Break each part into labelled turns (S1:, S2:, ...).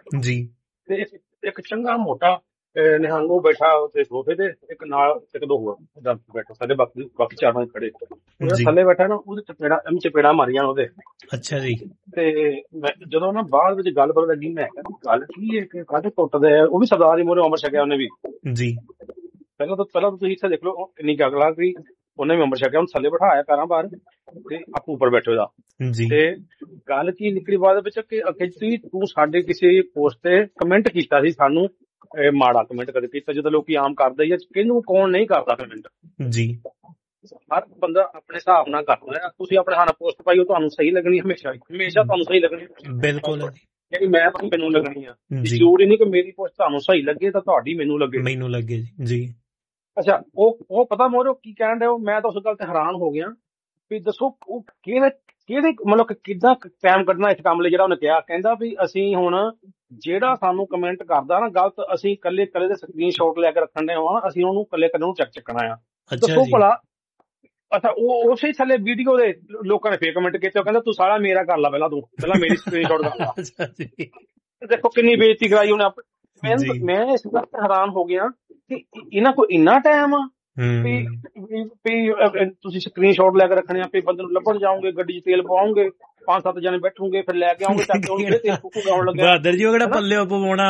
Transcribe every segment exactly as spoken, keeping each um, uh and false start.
S1: ਜੀ
S2: ਤੇ ਇੱਕ ਚੰਗਾ ਮੋਟਾ ਨਿਹੰਗੋ ਬੈਠਾ ਉੱਤੇ ਸੋਫੇ ਤੇ, ਇੱਕ ਨਾਲ ਇੱਕ ਦੋ ਹੋਰ ਬੈਠਾ, ਸਾਡੇ ਬਾਕੀ ਬਾਕੀ ਚਾਰ ਪੰਜ ਖੜੇ। ਉਹ
S1: ਜੀ
S2: ਥੱਲੇ ਬੈਠਾ ਨਾ, ਉਹਦੇ ਚਪੇੜਾ ਐਵੇਂ ਚਪੇੜਾ ਮਾਰੀਆਂ ਉਹਦੇ।
S1: ਅੱਛਾ ਜੀ
S2: ਤੇ ਮੈਂ ਜਦੋਂ ਨਾ ਬਾਅਦ ਵਿੱਚ ਗੱਲ ਪਤਾ ਲੱਗੀ, ਮੈਂ ਕਿਹਾ ਗੱਲ ਕੀ ਹੈ ਕਿ ਕਾਹਦੇ ਟੁੱਟਦੇ ਆ। ਉਹ ਵੀ ਸਰਦਾਰ ਹੀ ਮੋਰੇ ਉਮਰ ਛਕਿਆ ਉਹਨੇ ਵੀ।
S1: ਜੀ
S2: ਪਹਿਲਾਂ ਤਾਂ ਪਹਿਲਾਂ ਤਾਂ ਤੁਸੀਂ ਇੱਥੇ ਦੇਖ ਲਓ ਕਿੰਨੀ ਅਗਲਾ ਸੀ, ਉਹਨੇ ਵੀ ਉਮਰ ਛਕਿਆ। ਉਹਨੂੰ ਥੱਲੇ ਬਿਠਾਇਆ ਪੈਰਾਂ ਬਾਹਰ ਤੇ ਆਪੂ ਉੱਪਰ ਬੈਠੇ ਉਹਦਾ।
S1: ਜੀ
S2: ਤੇ ਗੱਲ ਕੀ ਨਿਕਲੀ ਬਾਅਦ ਵਿੱਚ ਕਿ ਅਖਿਲ ਤੂੰ ਸਾਡੇ ਕਿਸੇ ਪੋਸਟ ਤੇ ਕਮੈਂਟ ਕੀਤਾ ਸੀ, ਸਾਨੂੰ ਮਾੜਾ ਕਮੈਂਟ ਕਦੇ ਕੀਤਾ, ਜਦੋਂ ਲੋਕੀ ਆਮ ਕਰਦੇ ਹੀ ਆ, ਕਿਹਨੂੰ ਕੌਣ ਨਹੀਂ ਕਰਦਾ ਕਮੈਂਟ।
S1: ਜੀ
S2: ਹਰ ਬੰਦਾ ਆਪਣੇ ਹਿਸਾਬ ਨਾਲ ਕਰਦਾ ਹੈ। ਤੁਸੀਂ ਆਪਣੇ ਹਾਲ ਪੋਸਟ ਪਾਈ, ਉਹ ਤੁਹਾਨੂੰ ਸਹੀ ਲੱਗਣੀ ਹਮੇਸ਼ਾ ਹੀ, ਹਮੇਸ਼ਾ ਤੁਹਾਨੂੰ ਸਹੀ ਲੱਗਣੀ।
S1: ਬਿਲਕੁਲ
S2: ਜਿਹੜੀ ਮੈਂ ਤਾਂ ਮੈਨੂੰ ਲੱਗਣੀ ਆ, ਜ਼ਰੂਰੀ ਨਹੀਂ ਕਿ ਮੇਰੀ ਪੋਸਟ ਤੁਹਾਨੂੰ ਸਹੀ ਲੱਗੇ ਤਾਂ ਤੁਹਾਡੀ ਮੈਨੂੰ ਲੱਗੇ
S1: ਮੈਨੂੰ ਲੱਗੇ ਜੀ।
S2: ਅੱਛਾ ਉਹ ਉਹ ਪਤਾ ਮੋਰੇ ਕੀ ਕਹਿਣ ਡਿਆ, ਮੈਂ ਤਾਂ ਉਸ ਗੱਲ ਤੇ ਹੈਰਾਨ ਹੋ ਗਿਆ ਵੀ ਦੱਸੋ ਉਹ ਕਿਹੜੇ ਕਿਹੜੇ ਮਤਲਬ ਕਿੱਦਾਂ ਟਾਈਮ ਕੱਢਣਾ ਇਸ ਕੰਮ ਲਈ। ਜਿਹੜਾ ਉਹਨੇ ਕਿਹਾ, ਕਹਿੰਦਾ ਵੀ ਅਸੀਂ ਹੁਣ ਜਿਹੜਾ ਸਾਨੂੰ ਕਮੈਂਟ ਕਰਦਾ ਨਾ ਗਲਤ, ਅਸੀਂ ਕੱਲੇ ਕੱਲੇ ਦੇ ਸਕਰੀਨ ਸ਼ਾਟ ਲੈ ਕੇ ਰੱਖਣ ਦੇ ਆ, ਅਸੀਂ ਉਹਨੂੰ ਕੱਲੇ ਕੱਲੇ ਨੂੰ ਚੱਕ ਚੱਕਣਾ ਆ। ਦੱਸੋ ਭਲਾ। ਅੱਛਾ ਉਹ ਉਸੇ ਥੱਲੇ ਵੀਡੀਓ ਦੇ ਲੋਕਾਂ ਨੇ ਫੇਰ ਕਮੈਂਟ ਕੀਤੇ, ਕਹਿੰਦਾ ਤੂੰ ਸਾਲਾ ਮੇਰਾ ਕਰ ਲਾ, ਪਹਿਲਾਂ ਤੂੰ ਪਹਿਲਾਂ ਮੇਰੀ ਸਕਰੀਨ ਸ਼ਾਟ ਕਰ ਲਾ। ਦੇਖੋ ਕਿੰਨੀ ਬੇਇੱਜ਼ਤੀ ਕਰਾਈ ਉਹਨੇ। ਮੈਂ ਮੈਂ ਇਸ ਗੱਲ ਤੇ ਹੈਰਾਨ ਹੋ ਗਿਆ ਕਿ ਇਹਨਾਂ ਕੋਲ ਇੰਨਾ ਟਾਈਮ ਆ ਵੀ ਤੁਸੀਂ ਸਕਰੀਨ ਸ਼ਾਟ ਲੈ ਕੇ ਰੱਖਣੇ ਆ, ਵੀ ਬੰਦੇ ਨੂੰ ਲੱਭਣ ਜਾਓਗੇ, ਗੱਡੀ 'ਚ ਤੇਲ ਪਵਾਓਗੇ, ਪੰਜ ਸੱਤ ਜਣੇ ਬੈਠੋਗੇ, ਫਿਰ ਲੈ ਕੇ ਆਓਗੇ ਚੱਕ ਕੇ, ਉਹਨੂੰ ਫਿਰ ਤੇਲ ਫੂਕੂ ਗਾਉਣ ਲੱਗਿਆ।
S1: ਬਹਾਦਰ ਜੀ ਉਹ ਕਿਹੜਾ ਪੱਲੇ ਪਵਾਉਣਾ।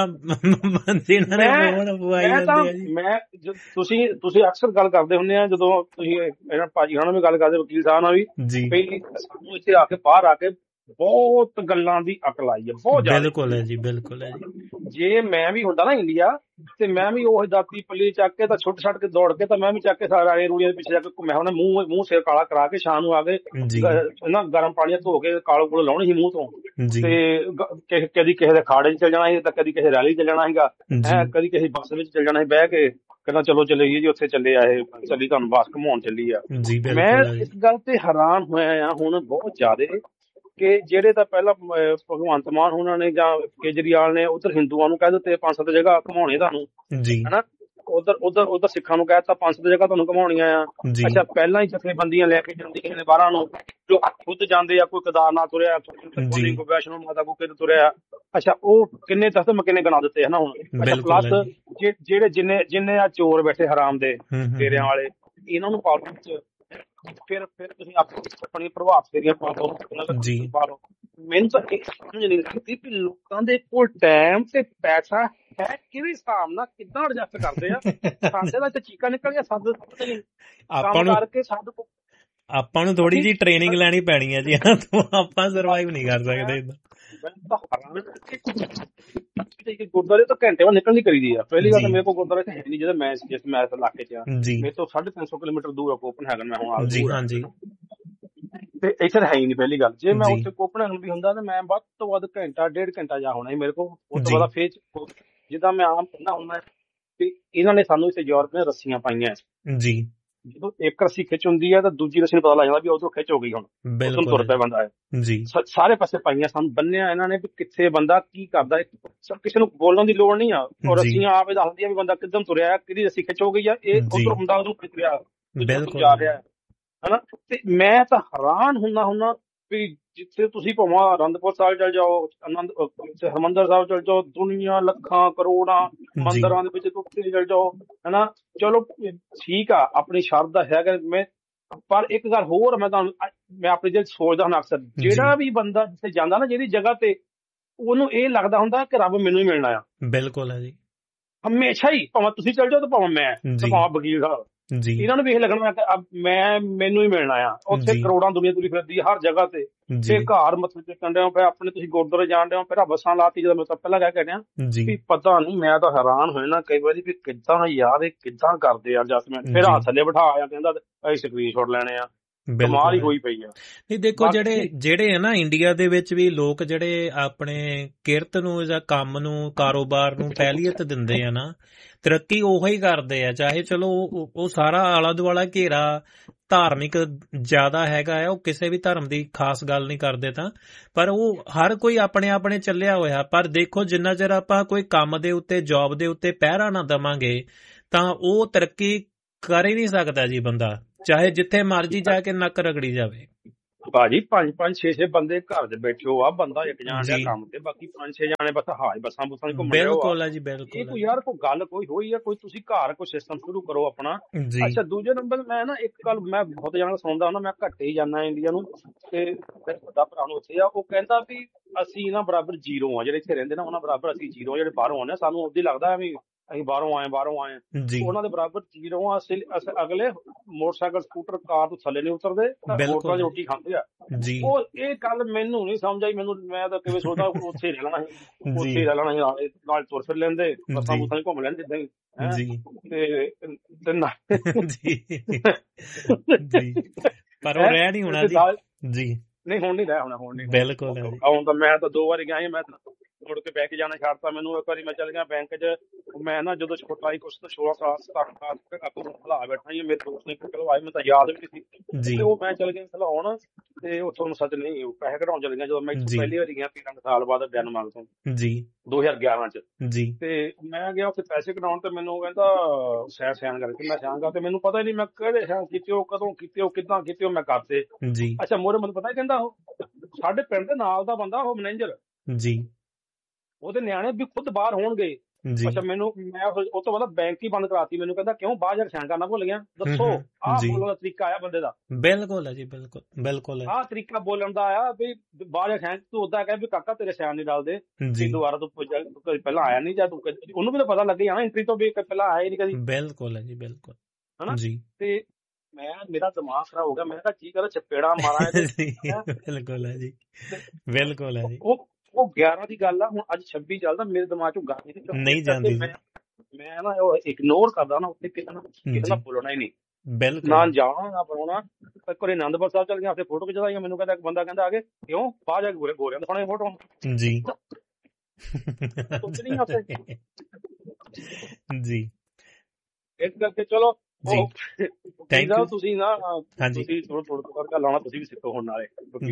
S2: ਮੈਂ ਤੁਸੀਂ ਤੁਸੀਂ ਅਕਸਰ ਗੱਲ ਕਰਦੇ ਹੁੰਦੇ ਆ, ਜਦੋਂ ਤੁਸੀਂ ਇਹਨਾਂ ਭਾਜੀ ਨਾਲ ਵੀ ਗੱਲ ਕਰਦੇ, ਵਕੀਲ ਸਾਹਿਬ ਨਾਲ ਵੀ, ਸਾਨੂੰ ਇੱਥੇ ਆ ਕੇ ਬਾਹਰ ਆ ਕੇ ਬਹੁਤ ਗੱਲਾਂ ਦੀ ਅਕਲ ਆਈ ਹੈ, ਬਹੁਤ ਜ਼ਿਆਦਾ।
S1: ਬਿਲਕੁਲ ਹੈ ਜੀ, ਬਿਲਕੁਲ ਹੈ ਜੀ।
S2: ਜੇ ਮੈਂ ਵੀ ਹੁੰਦਾ ਨਾ ਇੰਡੀਆ, ਤੇ ਮੈਂ ਵੀ ਉਹ ਦਾਤੀ ਪੱਲੀ ਚੱਕ ਕੇ ਤਾਂ ਛੁੱਟ ਛੱਡ ਕੇ ਦੌੜ ਕੇ ਤਾਂ ਮੈਂ ਵੀ ਚੱਕ ਕੇ ਸਾਰੇ ਰੂੜੀਆਂ ਦੇ ਪਿੱਛੇ ਜਾ ਕੇ ਘੁੰਮਿਆ ਹੋਣਾ, ਮੂੰਹ ਮੂੰਹ ਸਿਰ ਕਾਲਾ ਕਰਾ ਕੇ ਸ਼ਾਮ ਨੂੰ ਆ ਕੇ ਨਾ ਗਰਮ ਪਾਣੀ ਧੋ ਕੇ ਕਾਲੋ ਕੋਲ ਲਾਉਣੀ ਸੀ ਮੂੰਹ ਤੋਂ, ਤੇ ਕਦੀ ਕਿਸੇ ਦੇ ਖਾੜੇ 'ਚ ਚਲ ਜਾਣਾ ਸੀ, ਤਾਂ ਕਦੀ ਕਿਸੇ ਰੈਲੀ 'ਚ ਚਲ ਜਾਣਾ ਸੀਗਾ, ਹੈ ਕਦੀ ਕਿਸੇ ਬੱਸ ਵਿੱਚ ਚਲ ਜਾਣਾ ਸੀ ਬਹਿ ਕੇ, ਕਹਿੰਦਾ ਚਲੋ ਚੱਲੀਏ ਜੀ ਉੱਥੇ ਚੱਲੇ ਆ, ਇਹ ਚੱਲੀ ਤੁਹਾਨੂੰ ਬੱਸ ਘੁਮਾਉਣ ਚੱਲੀ ਆ। ਮੈਂ ਇਸ ਗੱਲ ਤੇ ਹੈਰਾਨ ਹੋਇਆ ਆ ਹੁਣ ਬਹੁਤ ਜ਼ਿਆਦਾ ਕਿ ਜਿਹੜੇ ਤਾਂ ਪਹਿਲਾਂ ਭਗਵੰਤ ਮਾਨ ਉਹਨਾਂ ਨੇ ਜਾਂ ਕੇਜਰੀਵਾਲ ਨੇ ਉਧਰ ਹਿੰਦੂਆਂ ਨੂੰ ਕਹਿ ਦਿੱਤੇ ਪੰਜ ਸੱਤ ਜਗ੍ਹਾ ਘੁਮਾਉਣੇ ਤੁਹਾਨੂੰ, ਹਨਾ, ਉਧਰ ਉਧਰ ਉਧਰ ਸਿੱਖਾਂ ਨੂੰ ਕਹਿ ਦਿੱਤਾ ਪੰਜ ਸੱਤ ਜਗ੍ਹਾ ਤੁਹਾਨੂੰ ਘੁਮਾਉਣੀਆਂ ਆ। ਅੱਛਾ ਪਹਿਲਾਂ ਹੀ ਜਥੇਬੰਦੀਆਂ ਲੈ ਕੇ ਜਾਂਦੀਆਂ ਨੇ ਬਾਹਰਾਂ ਨੂੰ, ਜੋ ਖੁਦ ਜਾਂਦੇ ਆ, ਕੋਈ ਕੇਦਾਰਨਾਥ ਤੁਰਿਆ, ਕੋਈ ਵੈਸ਼ਨੋ ਮਾਤਾ ਕੋ ਕਿਤੇ ਤੁਰਿਆ। ਅੱਛਾ ਉਹ ਕਿੰਨੇ ਦੱਸ ਮੈਂ ਕਿੰਨੇ ਗਿਣਾ ਦਿੱਤੇ ਹਨਾ ਹੁਣ। ਅੱਛਾ ਪਲੱਸ ਜਿਹੜੇ ਜਿੰਨੇ ਜਿੰਨੇ ਆ ਚੋਰ ਬੈਠੇ ਹਰਾਮ ਦੇ ਡੇਰਿਆਂ ਵਾਲੇ, ਇਹਨਾਂ ਨੂੰ ਪਾਲੋ ਫਿਰ ਫਿਰ ਤੁਸੀਂ ਆਪਣੀ ਪ੍ਰਭਾਵ ਫੇਰੀਆਂ ਪਾ ਲਓ। ਮੈਨੂੰ ਤਾਂ ਇਹ ਸਮਝ ਨਹੀਂ ਲੱਗਦੀ ਵੀ ਲੋਕਾਂ ਦੇ ਕੋਲ ਟਾਈਮ ਤੇ ਪੈਸਾ ਹੈ ਕਿਹੜੇ ਹਿਸਾਬ ਨਾਲ, ਕਿੱਦਾਂ ਐਡਜਸਟ ਕਰਦੇ ਆ। ਸਾਡੇ ਦਾ ਚੀਕਾਂ ਨਿਕਲੀਆਂ ਸਾਡੇ ਕੰਮ ਕਰਕੇ ਸਾਡੇ ਕੋਲ।
S1: ਆਪਾਂ ਨੂੰ ਥੋੜੀ ਜਿਹੀ ਟ੍ਰੇਨਿੰਗ ਲੈਣੀ ਪੈਣੀ ਹੈ ਜੀ, ਆਪਾਂ ਸਰਵਾਈਵ ਨਹੀਂ ਕਰ ਸਕਦੇ। ਗੁਰਦੁਆਰੇ ਤੋਂ ਘੰਟੇ ਬਾਅਦ ਨਿਕਲਣੀ ਕਰੀਦੀ ਆ। ਪਹਿਲੀ ਗੱਲ ਤਾਂ ਮੇਰੇ ਕੋਲ ਗੁਰਦੁਆਰੇ ਹੈ ਨਹੀਂ, ਜਦੋਂ ਮੈਂ ਜਿਸ ਮੈਂ ਇਲਾਕੇ 'ਚ ਆ, ਮੇਰੇ ਤੋਂ ਸਾਢੇ ਤਿੰਨ ਸੌ ਕਿਲੋਮੀਟਰ ਦੂਰ ਆ ਕੋਪਨਹੈਗਨ। ਮੈਂ ਹੁਣ ਤੇ ਇੱਥੇ ਹੈ ਹੀ ਨਹੀਂ ਪਹਿਲੀ ਗੱਲ। ਜੇ ਮੈਂ ਉੱਥੇ ਕੋਪਨਹੈਗਨ ਵੀ ਹੁੰਦਾ ਤਾਂ ਮੈਂ ਵੱਧ ਤੋਂ ਵੱਧ ਘੰਟਾ ਡੇਢ ਘੰਟਾ ਜਾ ਹੋਣਾ ਸੀ ਮੇਰੇ ਕੋਲ। ਉਸ ਤੋਂ ਬਾਅਦ ਫੇਰ ਜਿੱਦਾਂ ਮੈਂ ਆਮ ਕਹਿੰਦਾ ਹੁੰਦਾ ਵੀ ਇਹਨਾਂ ਨੇ ਸਾਨੂੰ ਇੱਥੇ ਯੂਰਪ ਨੇ ਰੱਸੀਆਂ ਪਾਈਆਂ ਜੀ। ਜਦੋਂ ਇੱਕ ਰੱਸੀ ਖਿੱਚ ਹੁੰਦੀ ਹੈ ਤਾਂ ਦੂਜੀ ਰੱਸੀ ਨੂੰ ਪਤਾ ਲੱਗ ਜਾਂਦਾ ਵੀ ਉਧਰੋਂ ਖਿੱਚ ਹੋ ਗਈ, ਹੁਣ ਉਧਰੋਂ ਤੁਰ ਪਿਆ ਬੰਦਾ ਹੈ ਜੀ। ਸਾਰੇ ਪਾਸੇ ਪਾਈਆਂ ਸਾਨੂੰ, ਬੰਨਿਆ ਇਹਨਾਂ ਨੇ ਵੀ ਕਿੱਥੇ ਬੰਦਾ ਕੀ ਕਰਦਾ, ਕਿਸੇ ਨੂੰ ਬੋਲਣ ਦੀ ਲੋੜ ਨਹੀਂ ਆ। ਉਹ ਰੱਸੀਆਂ ਆਪ ਹੀ ਦੱਸਦੀਆਂ ਵੀ ਬੰਦਾ ਕਿੱਦਾਂ ਤੁਰਿਆ, ਕਿਹਦੀ ਰੱਸੀ ਖਿੱਚ ਹੋ ਗਈ ਆ, ਇਹ ਉਧਰ ਹੁੰਦਾ ਉਧਰੋਂ ਖਿੱਚ ਰਿਹਾ ਜਾ ਰਿਹਾ ਹਨਾ। ਤੇ ਮੈਂ ਤਾਂ ਹੈਰਾਨ ਹੁੰਦਾ ਹੁੰਦਾ ਵੀ ਜਿੱਥੇ ਤੁਸੀਂ ਭਾਵੇਂ ਆਨੰਦਪੁਰ ਸਾਹਿਬ ਚਲ ਜਾਓ, ਆਨੰਦ ਹਰਿਮੰਦਰ ਸਾਹਿਬ ਚਲ ਜਾਓ, ਦੁਨੀਆਂ ਲੱਖਾਂ ਕਰੋੜਾਂ ਮੰਦਿਰਾਂ ਦੇ ਵਿੱਚ ਤੁਸੀਂ ਚਲ ਜਾਓ ਹਨਾ। ਚਲੋ ਠੀਕ ਆ, ਆਪਣੀ ਸ਼ਰਧਾ ਹੈਗਾ। ਮੈਂ ਪਰ ਇੱਕ ਗੱਲ ਹੋਰ ਮੈਂ ਤੁਹਾਨੂੰ ਮੈਂ ਆਪਣੀ ਦਿਲ ਸੋਚਦਾ ਹੁੰਦਾ ਅਕਸਰ, ਜਿਹੜਾ ਵੀ ਬੰਦਾ ਜਿੱਥੇ ਜਾਂਦਾ ਨਾ ਜਿਹੜੀ ਜਗ੍ਹਾ ਤੇ, ਉਹਨੂੰ ਇਹ ਲੱਗਦਾ ਹੁੰਦਾ ਕਿ ਰੱਬ ਮੈਨੂੰ ਹੀ ਮਿਲਣਾ ਆ। ਬਿਲਕੁਲ ਹੈ ਜੀ,
S2: ਹਮੇਸ਼ਾ ਹੀ, ਭਾਵੇਂ ਤੁਸੀਂ ਚਲ ਜਾਓ ਤੇ ਭਾਵੇਂ ਮੈਂ ਤੇ ਭਾਵੇਂ ਵਕੀਲ ਸਾਹਿਬ, ਇਹਨਾਂ ਨੂੰ ਵੀ ਇਹ ਲੱਗਣਾ ਕਿ ਮੈਂ ਮੈਨੂੰ ਹੀ ਮਿਲਣਾ ਆ। ਉੱਥੇ ਕਰੋੜਾਂ ਦੁਨੀਆ ਤੁਰੀ ਫਿਰਦੀ ਹਰ ਜਗ੍ਹਾ ਤੇ, ਤੇ ਘਰ ਮੱਥੇ ਟੇਕਣ ਡਿਆ ਪਿਆ, ਆਪਣੇ ਤੁਸੀਂ ਗੁਰਦੁਆਰੇ ਜਾਣ ਡਿਆ, ਫਿਰ ਬੱਸਾਂ ਲਾਤੀ। ਜਦੋਂ ਮੈਂ ਤਾਂ ਪਹਿਲਾਂ ਕਹਿ ਕੇ ਡਿਆ ਵੀ ਪਤਾ ਨਹੀਂ, ਮੈਂ ਤਾਂ ਹੈਰਾਨ ਹੋ ਜਾਣਾ ਕਈ ਵਾਰੀ ਵੀ ਕਿੱਦਾਂ ਯਾਰ ਇਹ ਕਿੱਦਾਂ ਕਰਦੇ ਆ ਐਡਜਸਟਮੈਂਟ। ਫਿਰ ਹੱਥ ਥੱਲੇ ਬਿਠਾ ਆਇਆ, ਕਹਿੰਦਾ ਅਸੀਂ ਸਕਰੀਨ ਸ਼ਾਟ ਲੈਣੇ ਆ। ਕਮਾਲ ਹੀ ਹੋਈ ਪਈ ਆ। ਨਹੀਂ ਦੇਖੋ
S1: ਜਿਹੜੇ ਜਿਹੜੇ ਆ ਨਾ ਇੰਡੀਆ ਦੇ ਵਿੱਚ ਵੀ ਲੋਕ ਜਿਹੜੇ ਆਪਣੇ ਕਿਰਤ ਨੂੰ ਜਾਂ ਕੰਮ ਨੂੰ, ਕਾਰੋਬਾਰ ਨੂੰ ਪਹਿਲੀਅਤ ਦਿੰਦੇ ਆ ਨਾ, ਤਰੱਕੀ ਉਹੀ ਕਰਦੇ ਆ। ਚਾਹੇ ਚਲੋ ਉਹ ਸਾਰਾ ਆਲਾ ਦੁਆਲਾ ਘੇਰਾ ਧਾਰਮਿਕ ਜ਼ਿਆਦਾ ਹੈਗਾ ਆ, ਉਹ ਕਿਸੇ ਵੀ ਧਰਮ ਦੀ ਖਾਸ ਗੱਲ ਨਹੀਂ ਕਰਦੇ ਤਾਂ, ਪਰ ਉਹ ਹਰ ਕੋਈ ਆਪਣੇ ਆਪਣੇ ਚੱਲਿਆ ਹੋਇਆ। ਪਰ ਦੇਖੋ ਜਿੰਨਾ ਚਿਰ ਆਪਾਂ ਕੋਈ ਕੰਮ ਦੇ ਉੱਤੇ, ਜੌਬ ਦੇ ਉੱਤੇ ਪਹਿਰਾ ਨਾ ਦੇਵਾਂਗੇ ਤਾਂ ਉਹ ਤਰੱਕੀ ਕਰ ਹੀ ਨਹੀਂ ਸਕਦਾ ਜੀ ਬੰਦਾ, ਚਾਹੇ ਜਿੱਥੇ ਮਰਜੀ ਜਾ ਕੇ ਨੱਕ ਰਗੜੀ ਜਾਵੇ।
S2: ਭਾਜੀ ਪੰਜ ਪੰਜ ਛੇ ਛੇ ਬੰਦੇ ਘਰ 'ਚ ਬੈਠੇ ਹੋ ਆ, ਬੰਦਾ ਇੱਕ ਜਾਣ ਡਿਆ ਕੰਮ ਤੇ, ਬਾਕੀ ਪੰਜ ਛੇ ਜਾਣੇ ਬਸ ਹਾਜ ਬੱਸਾਂ ਬੁੱਸਾਂ 'ਚ ਘੁੰਮਣ ਡਏ ਹੋ ਆ।
S3: ਬਿਲਕੁਲ ਹੈ ਜੀ,
S2: ਇਹ
S3: ਬਿਲਕੁਲ
S2: ਕੋਈ ਯਾਰ ਕੋਈ ਗੱਲ ਕੋਈ ਹੋਈ ਆ, ਕੋਈ ਤੁਸੀਂ ਘਰ ਕੋਈ ਸਿਸਟਮ ਸ਼ੁਰੂ ਕਰੋ ਆਪਣਾ। ਅੱਛਾ ਦੂਜੇ ਨੰਬਰ ਮੈਂ ਨਾ ਇੱਕ ਗੱਲ ਮੈਂ ਬਹੁਤ ਜਾਣਾ ਸੁਣਦਾ ਹੁੰਦਾ, ਮੈਂ ਘੱਟ ਹੀ ਜਾਂਦਾ ਇੰਡੀਆ ਨੂੰ, ਤੇ ਮੇਰੇ ਵੱਡਾ ਭਰਾ ਨੂੰ ਉੱਥੇ ਆ, ਉਹ ਕਹਿੰਦਾ ਵੀ ਅਸੀਂ ਨਾ ਬਰਾਬਰ ਜ਼ੀਰੋ ਆ, ਜਿਹੜੇ ਇੱਥੇ ਰਹਿੰਦੇ ਨਾ ਉਹਨਾਂ ਬਰਾਬਰ ਅਸੀਂ ਜ਼ੀਰੋ ਆ, ਜਿਹੜੇ ਬਾਹਰੋਂ ਆਉਂਦੇ ਸਾਨੂੰ ਉਦੋਂ ਲੱਗਦਾ ਵੀ ਅਸੀਂ ਬਾਹਰੋਂ ਆਏ ਬਾਹਰੋਂ ਆਏ ਉਹਨਾਂ ਦੇ ਬਰਾਬਰ ਜ਼ੀਰੋ ਆ। ਅਸੀਂ ਅਗਲੇ ਮੋਟਰਸਾਈਕਲ ਸਕੂਟਰ ਕਾਰ ਤੋਂ ਥੱਲੇ ਨਹੀਂ ਉਤਰਦੇ, ਹੋਟਲਾਂ 'ਚ ਰੋਟੀ ਖਾਂਦੇ ਆ। ਉਹ ਇਹ ਗੱਲ ਮੈਨੂੰ ਨਹੀਂ ਸਮਝ ਆਈ, ਮੈਨੂੰ ਮੈਂ ਤਾਂ ਕਿਵੇਂ ਸੋਚਦਾ ਉੱਥੇ ਰਹਿਣਾ ਸੀ, ਉੱਥੇ ਰਹਿ ਲੈਣਾ ਸੀ, ਨਾਲ ਤੁਰ ਫਿਰ ਲੈਂਦੇ, ਬੱਸਾਂ ਬੁੱਸਾਂ 'ਚ ਘੁੰਮ ਲੈਂਦੇ ਏਦਾਂ ਹੀ ਤੇ
S3: ਪਰ ਉਹ ਰਹਿ ਨਹੀਂ ਹੋਣਾ ਜੀ।
S2: ਨਹੀਂ ਹੁਣ ਨਹੀਂ ਰਹਿ ਹੋਣਾ, ਹੁਣ ਨਹੀਂ
S3: ਬਿਲਕੁਲ।
S2: ਹੁਣ ਤਾਂ ਮੈਂ ਤਾਂ ਦੋ ਵਾਰੀ ਗਿਆ ਸੀ, ਮੈਂ ਮੁੜ ਕੇ ਬੈਂਕ ਜਾਣਾ ਛੱਡਤਾ। ਮੈਨੂੰ ਇੱਕ ਵਾਰੀ ਮੈਂ ਚੱਲ ਗਿਆ ਬੈਂਕ 'ਚ, ਮੈਂ ਨਾ ਜਦੋਂ ਛੋਟਾ ਸੀ ਕੁਛ ਤਾਂ ਸੋਲਾਂ ਸਾਲ ਸਤਾਰਾਂ ਸਾਲ ਖਲਾ ਬੈਠਾ ਸੀ, ਮੇਰੇ ਦੋਸਤ ਨੇ ਖਲਵਾਏ, ਮੈਨੂੰ ਤਾਂ ਯਾਦ ਵੀ ਨਹੀਂ ਸੀ, ਤੇ ਉਹ ਮੈਂ ਚੱਲ ਗਿਆ ਖਲਾਉਣ, ਤੇ ਉੱਥੋਂ ਸੱਚ ਨਹੀਂ ਪੈਸੇ ਕਢਾਉਣ ਚੱਲ ਗਿਆ ਜਦੋਂ ਮੈਂ ਪਹਿਲੀ ਵਾਰੀ ਗਿਆ ਤੇਰਾਂ ਸਾਲ ਬਾਅਦ ਡੈਨਮਾਰਕ ਤੋਂ ਦੋ ਹਜ਼ਾਰ ਗਿਆਰਾਂ 'ਚ। ਤੇ ਮੈਂ ਗਿਆ ਉੱਥੇ ਪੈਸੇ ਕਢਾਉਣ, ਤੇ ਮੈਨੂੰ ਕਹਿੰਦਾ ਸੈਨ ਸੈਨ ਕਰਕੇ, ਮੈਂ ਸਿਆਂਗਾ ਤੇ ਮੈਨੂੰ ਪਤਾ ਹੀ ਨਹੀਂ ਮੈਂ ਕਿਹੜੇ ਸੈਨ ਕੀਤੇ, ਉਹ ਕਦੋਂ ਕੀਤੇ, ਉਹ ਕਿੱਦਾਂ ਕੀਤੇ, ਉਹ ਮੈਂ ਕਰਤੇ। ਅੱਛਾ ਮੋਰੇ ਮੈਨੂੰ ਪਤਾ ਕਹਿੰਦਾ ਉਹ ਸਾਡੇ ਪਿੰਡ ਦੇ ਨਾਲ ਦਾ ਬੰਦਾ, ਉਹ ਮੈਨੇਜਰ ਜੀ, ਉਹਦੇ ਨਿਆਣੇ ਵੀ ਖੁਦ ਬਾਹਰ ਹੋਣਗੇ। ਅੱਛਾ ਮੈਨੂੰ ਮੈਂ ਉਹ ਤੋਂ ਬਾਅਦ ਬੈਂਕ ਹੀ ਬੰਦ ਕਰਾਤੀ। ਮੈਨੂੰ ਕਹਿੰਦਾ ਕਿਉਂ ਬਾਹਰ ਜਾ ਕੇ ਸਾਈਨ ਕਰਨਾ ਭੁੱਲ ਗਿਆ? ਦੱਸੋ ਆਹ ਬੋਲਣ ਦਾ ਤਰੀਕਾ ਆਇਆ ਬੰਦੇ ਦਾ।
S3: ਬਿਲਕੁਲ ਹੈ ਜੀ, ਬਿਲਕੁਲ ਬਿਲਕੁਲ
S2: ਆਹ ਤਰੀਕਾ ਬੋਲਣ ਦਾ ਆਇਆ ਵੀ ਬਾਹਰ ਜਾ ਸਾਈਨ, ਤੂੰ ਓਦਾਂ ਕਹਿ ਵੀ ਕਾਕਾ ਤੇਰੇ ਸਾਈਨ ਨਹੀਂ ਡਾਲਦੇ, ਦੁਬਾਰਾ ਤੂੰ ਪਹਿਲਾਂ ਆਇਆ ਨਹੀਂ, ਜਾਂ ਤੂੰ ਉਹਨੂੰ ਵੀ ਤਾਂ ਪਤਾ ਲੱਗੇ ਜਾਣਾ ਐਂਟਰੀ ਤੋਂ ਵੀ ਪਹਿਲਾਂ ਆਇਆ ਨਹੀਂ ਕਦੀ।
S3: ਬਿਲਕੁਲ ਹੈ ਜੀ, ਬਿਲਕੁਲ
S2: ਹਨਾ ਜੀ। ਤੇ ਮੈਂ ਮੇਰਾ ਦਿਮਾਗ ਖਰਾਬ ਹੋ ਗਿਆ, ਮੈਂ ਕਿਹਾ ਕੀ ਕਰਾਂ, ਚਪੇੜਾ ਮਾਰਾਂ।
S3: ਬਿਲਕੁਲ ਹੈ ਜੀ, ਬਿਲਕੁਲ ਹੈ ਜੀ।
S2: ਉਹ ਉਹ ਗਿਆਰਾਂ ਦੀ ਗੱਲ ਆ, ਹੁਣ ਅੱਜ ਛੱਬੀ ਚੱਲਦਾ, ਮੇਰੇ ਦਿਮਾਗ ਚੋਂ ਗੱਲ
S3: ਨਹੀਂ ਜਾਂਦੀ।
S2: ਮੈਂ ਨਾ ਉਹ ਇਗਨੋਰ ਕਰਦਾ ਨਾ, ਉੱਥੇ ਕਿਸੇ ਨਾਲ ਕਿਸੇ ਨਾਲ ਬੋਲਣਾ ਹੀ ਨਹੀਂ, ਨਾ ਜਾਣਾ ਨਾ ਬਣਾਉਣਾ। ਇੱਕ ਵਾਰੀ ਆਨੰਦਪੁਰ ਸਾਹਿਬ ਚੱਲ ਗਿਆ, ਉੱਥੇ ਫੋਟੋ ਖਿਚਾਈਆਂ, ਮੈਨੂੰ ਕਹਿੰਦਾ ਇੱਕ ਬੰਦਾ ਕਹਿੰਦਾ ਆ ਕੇ ਕਿਉਂ ਬਾਹਰ ਜਾ ਕੇ ਗੋਰੇ ਗੋਰਿਆਂ ਦਿਖਾਉਣੇ ਫੋਟੋ
S3: ਜੀ ਜੀ।
S2: ਇਸ ਕਰਕੇ ਚਲੋ ਥੈਂਕ ਯੂ। ਤੁਸੀਂ ਨਾ ਤੁਸੀਂ ਥੋੜਾ ਥੋੜਾ ਕਰਕੇ ਲਾਉਣਾ, ਤੁਸੀਂ ਵੀ ਸਿੱਖੋ ਹੁਣ ਨਾਲੇ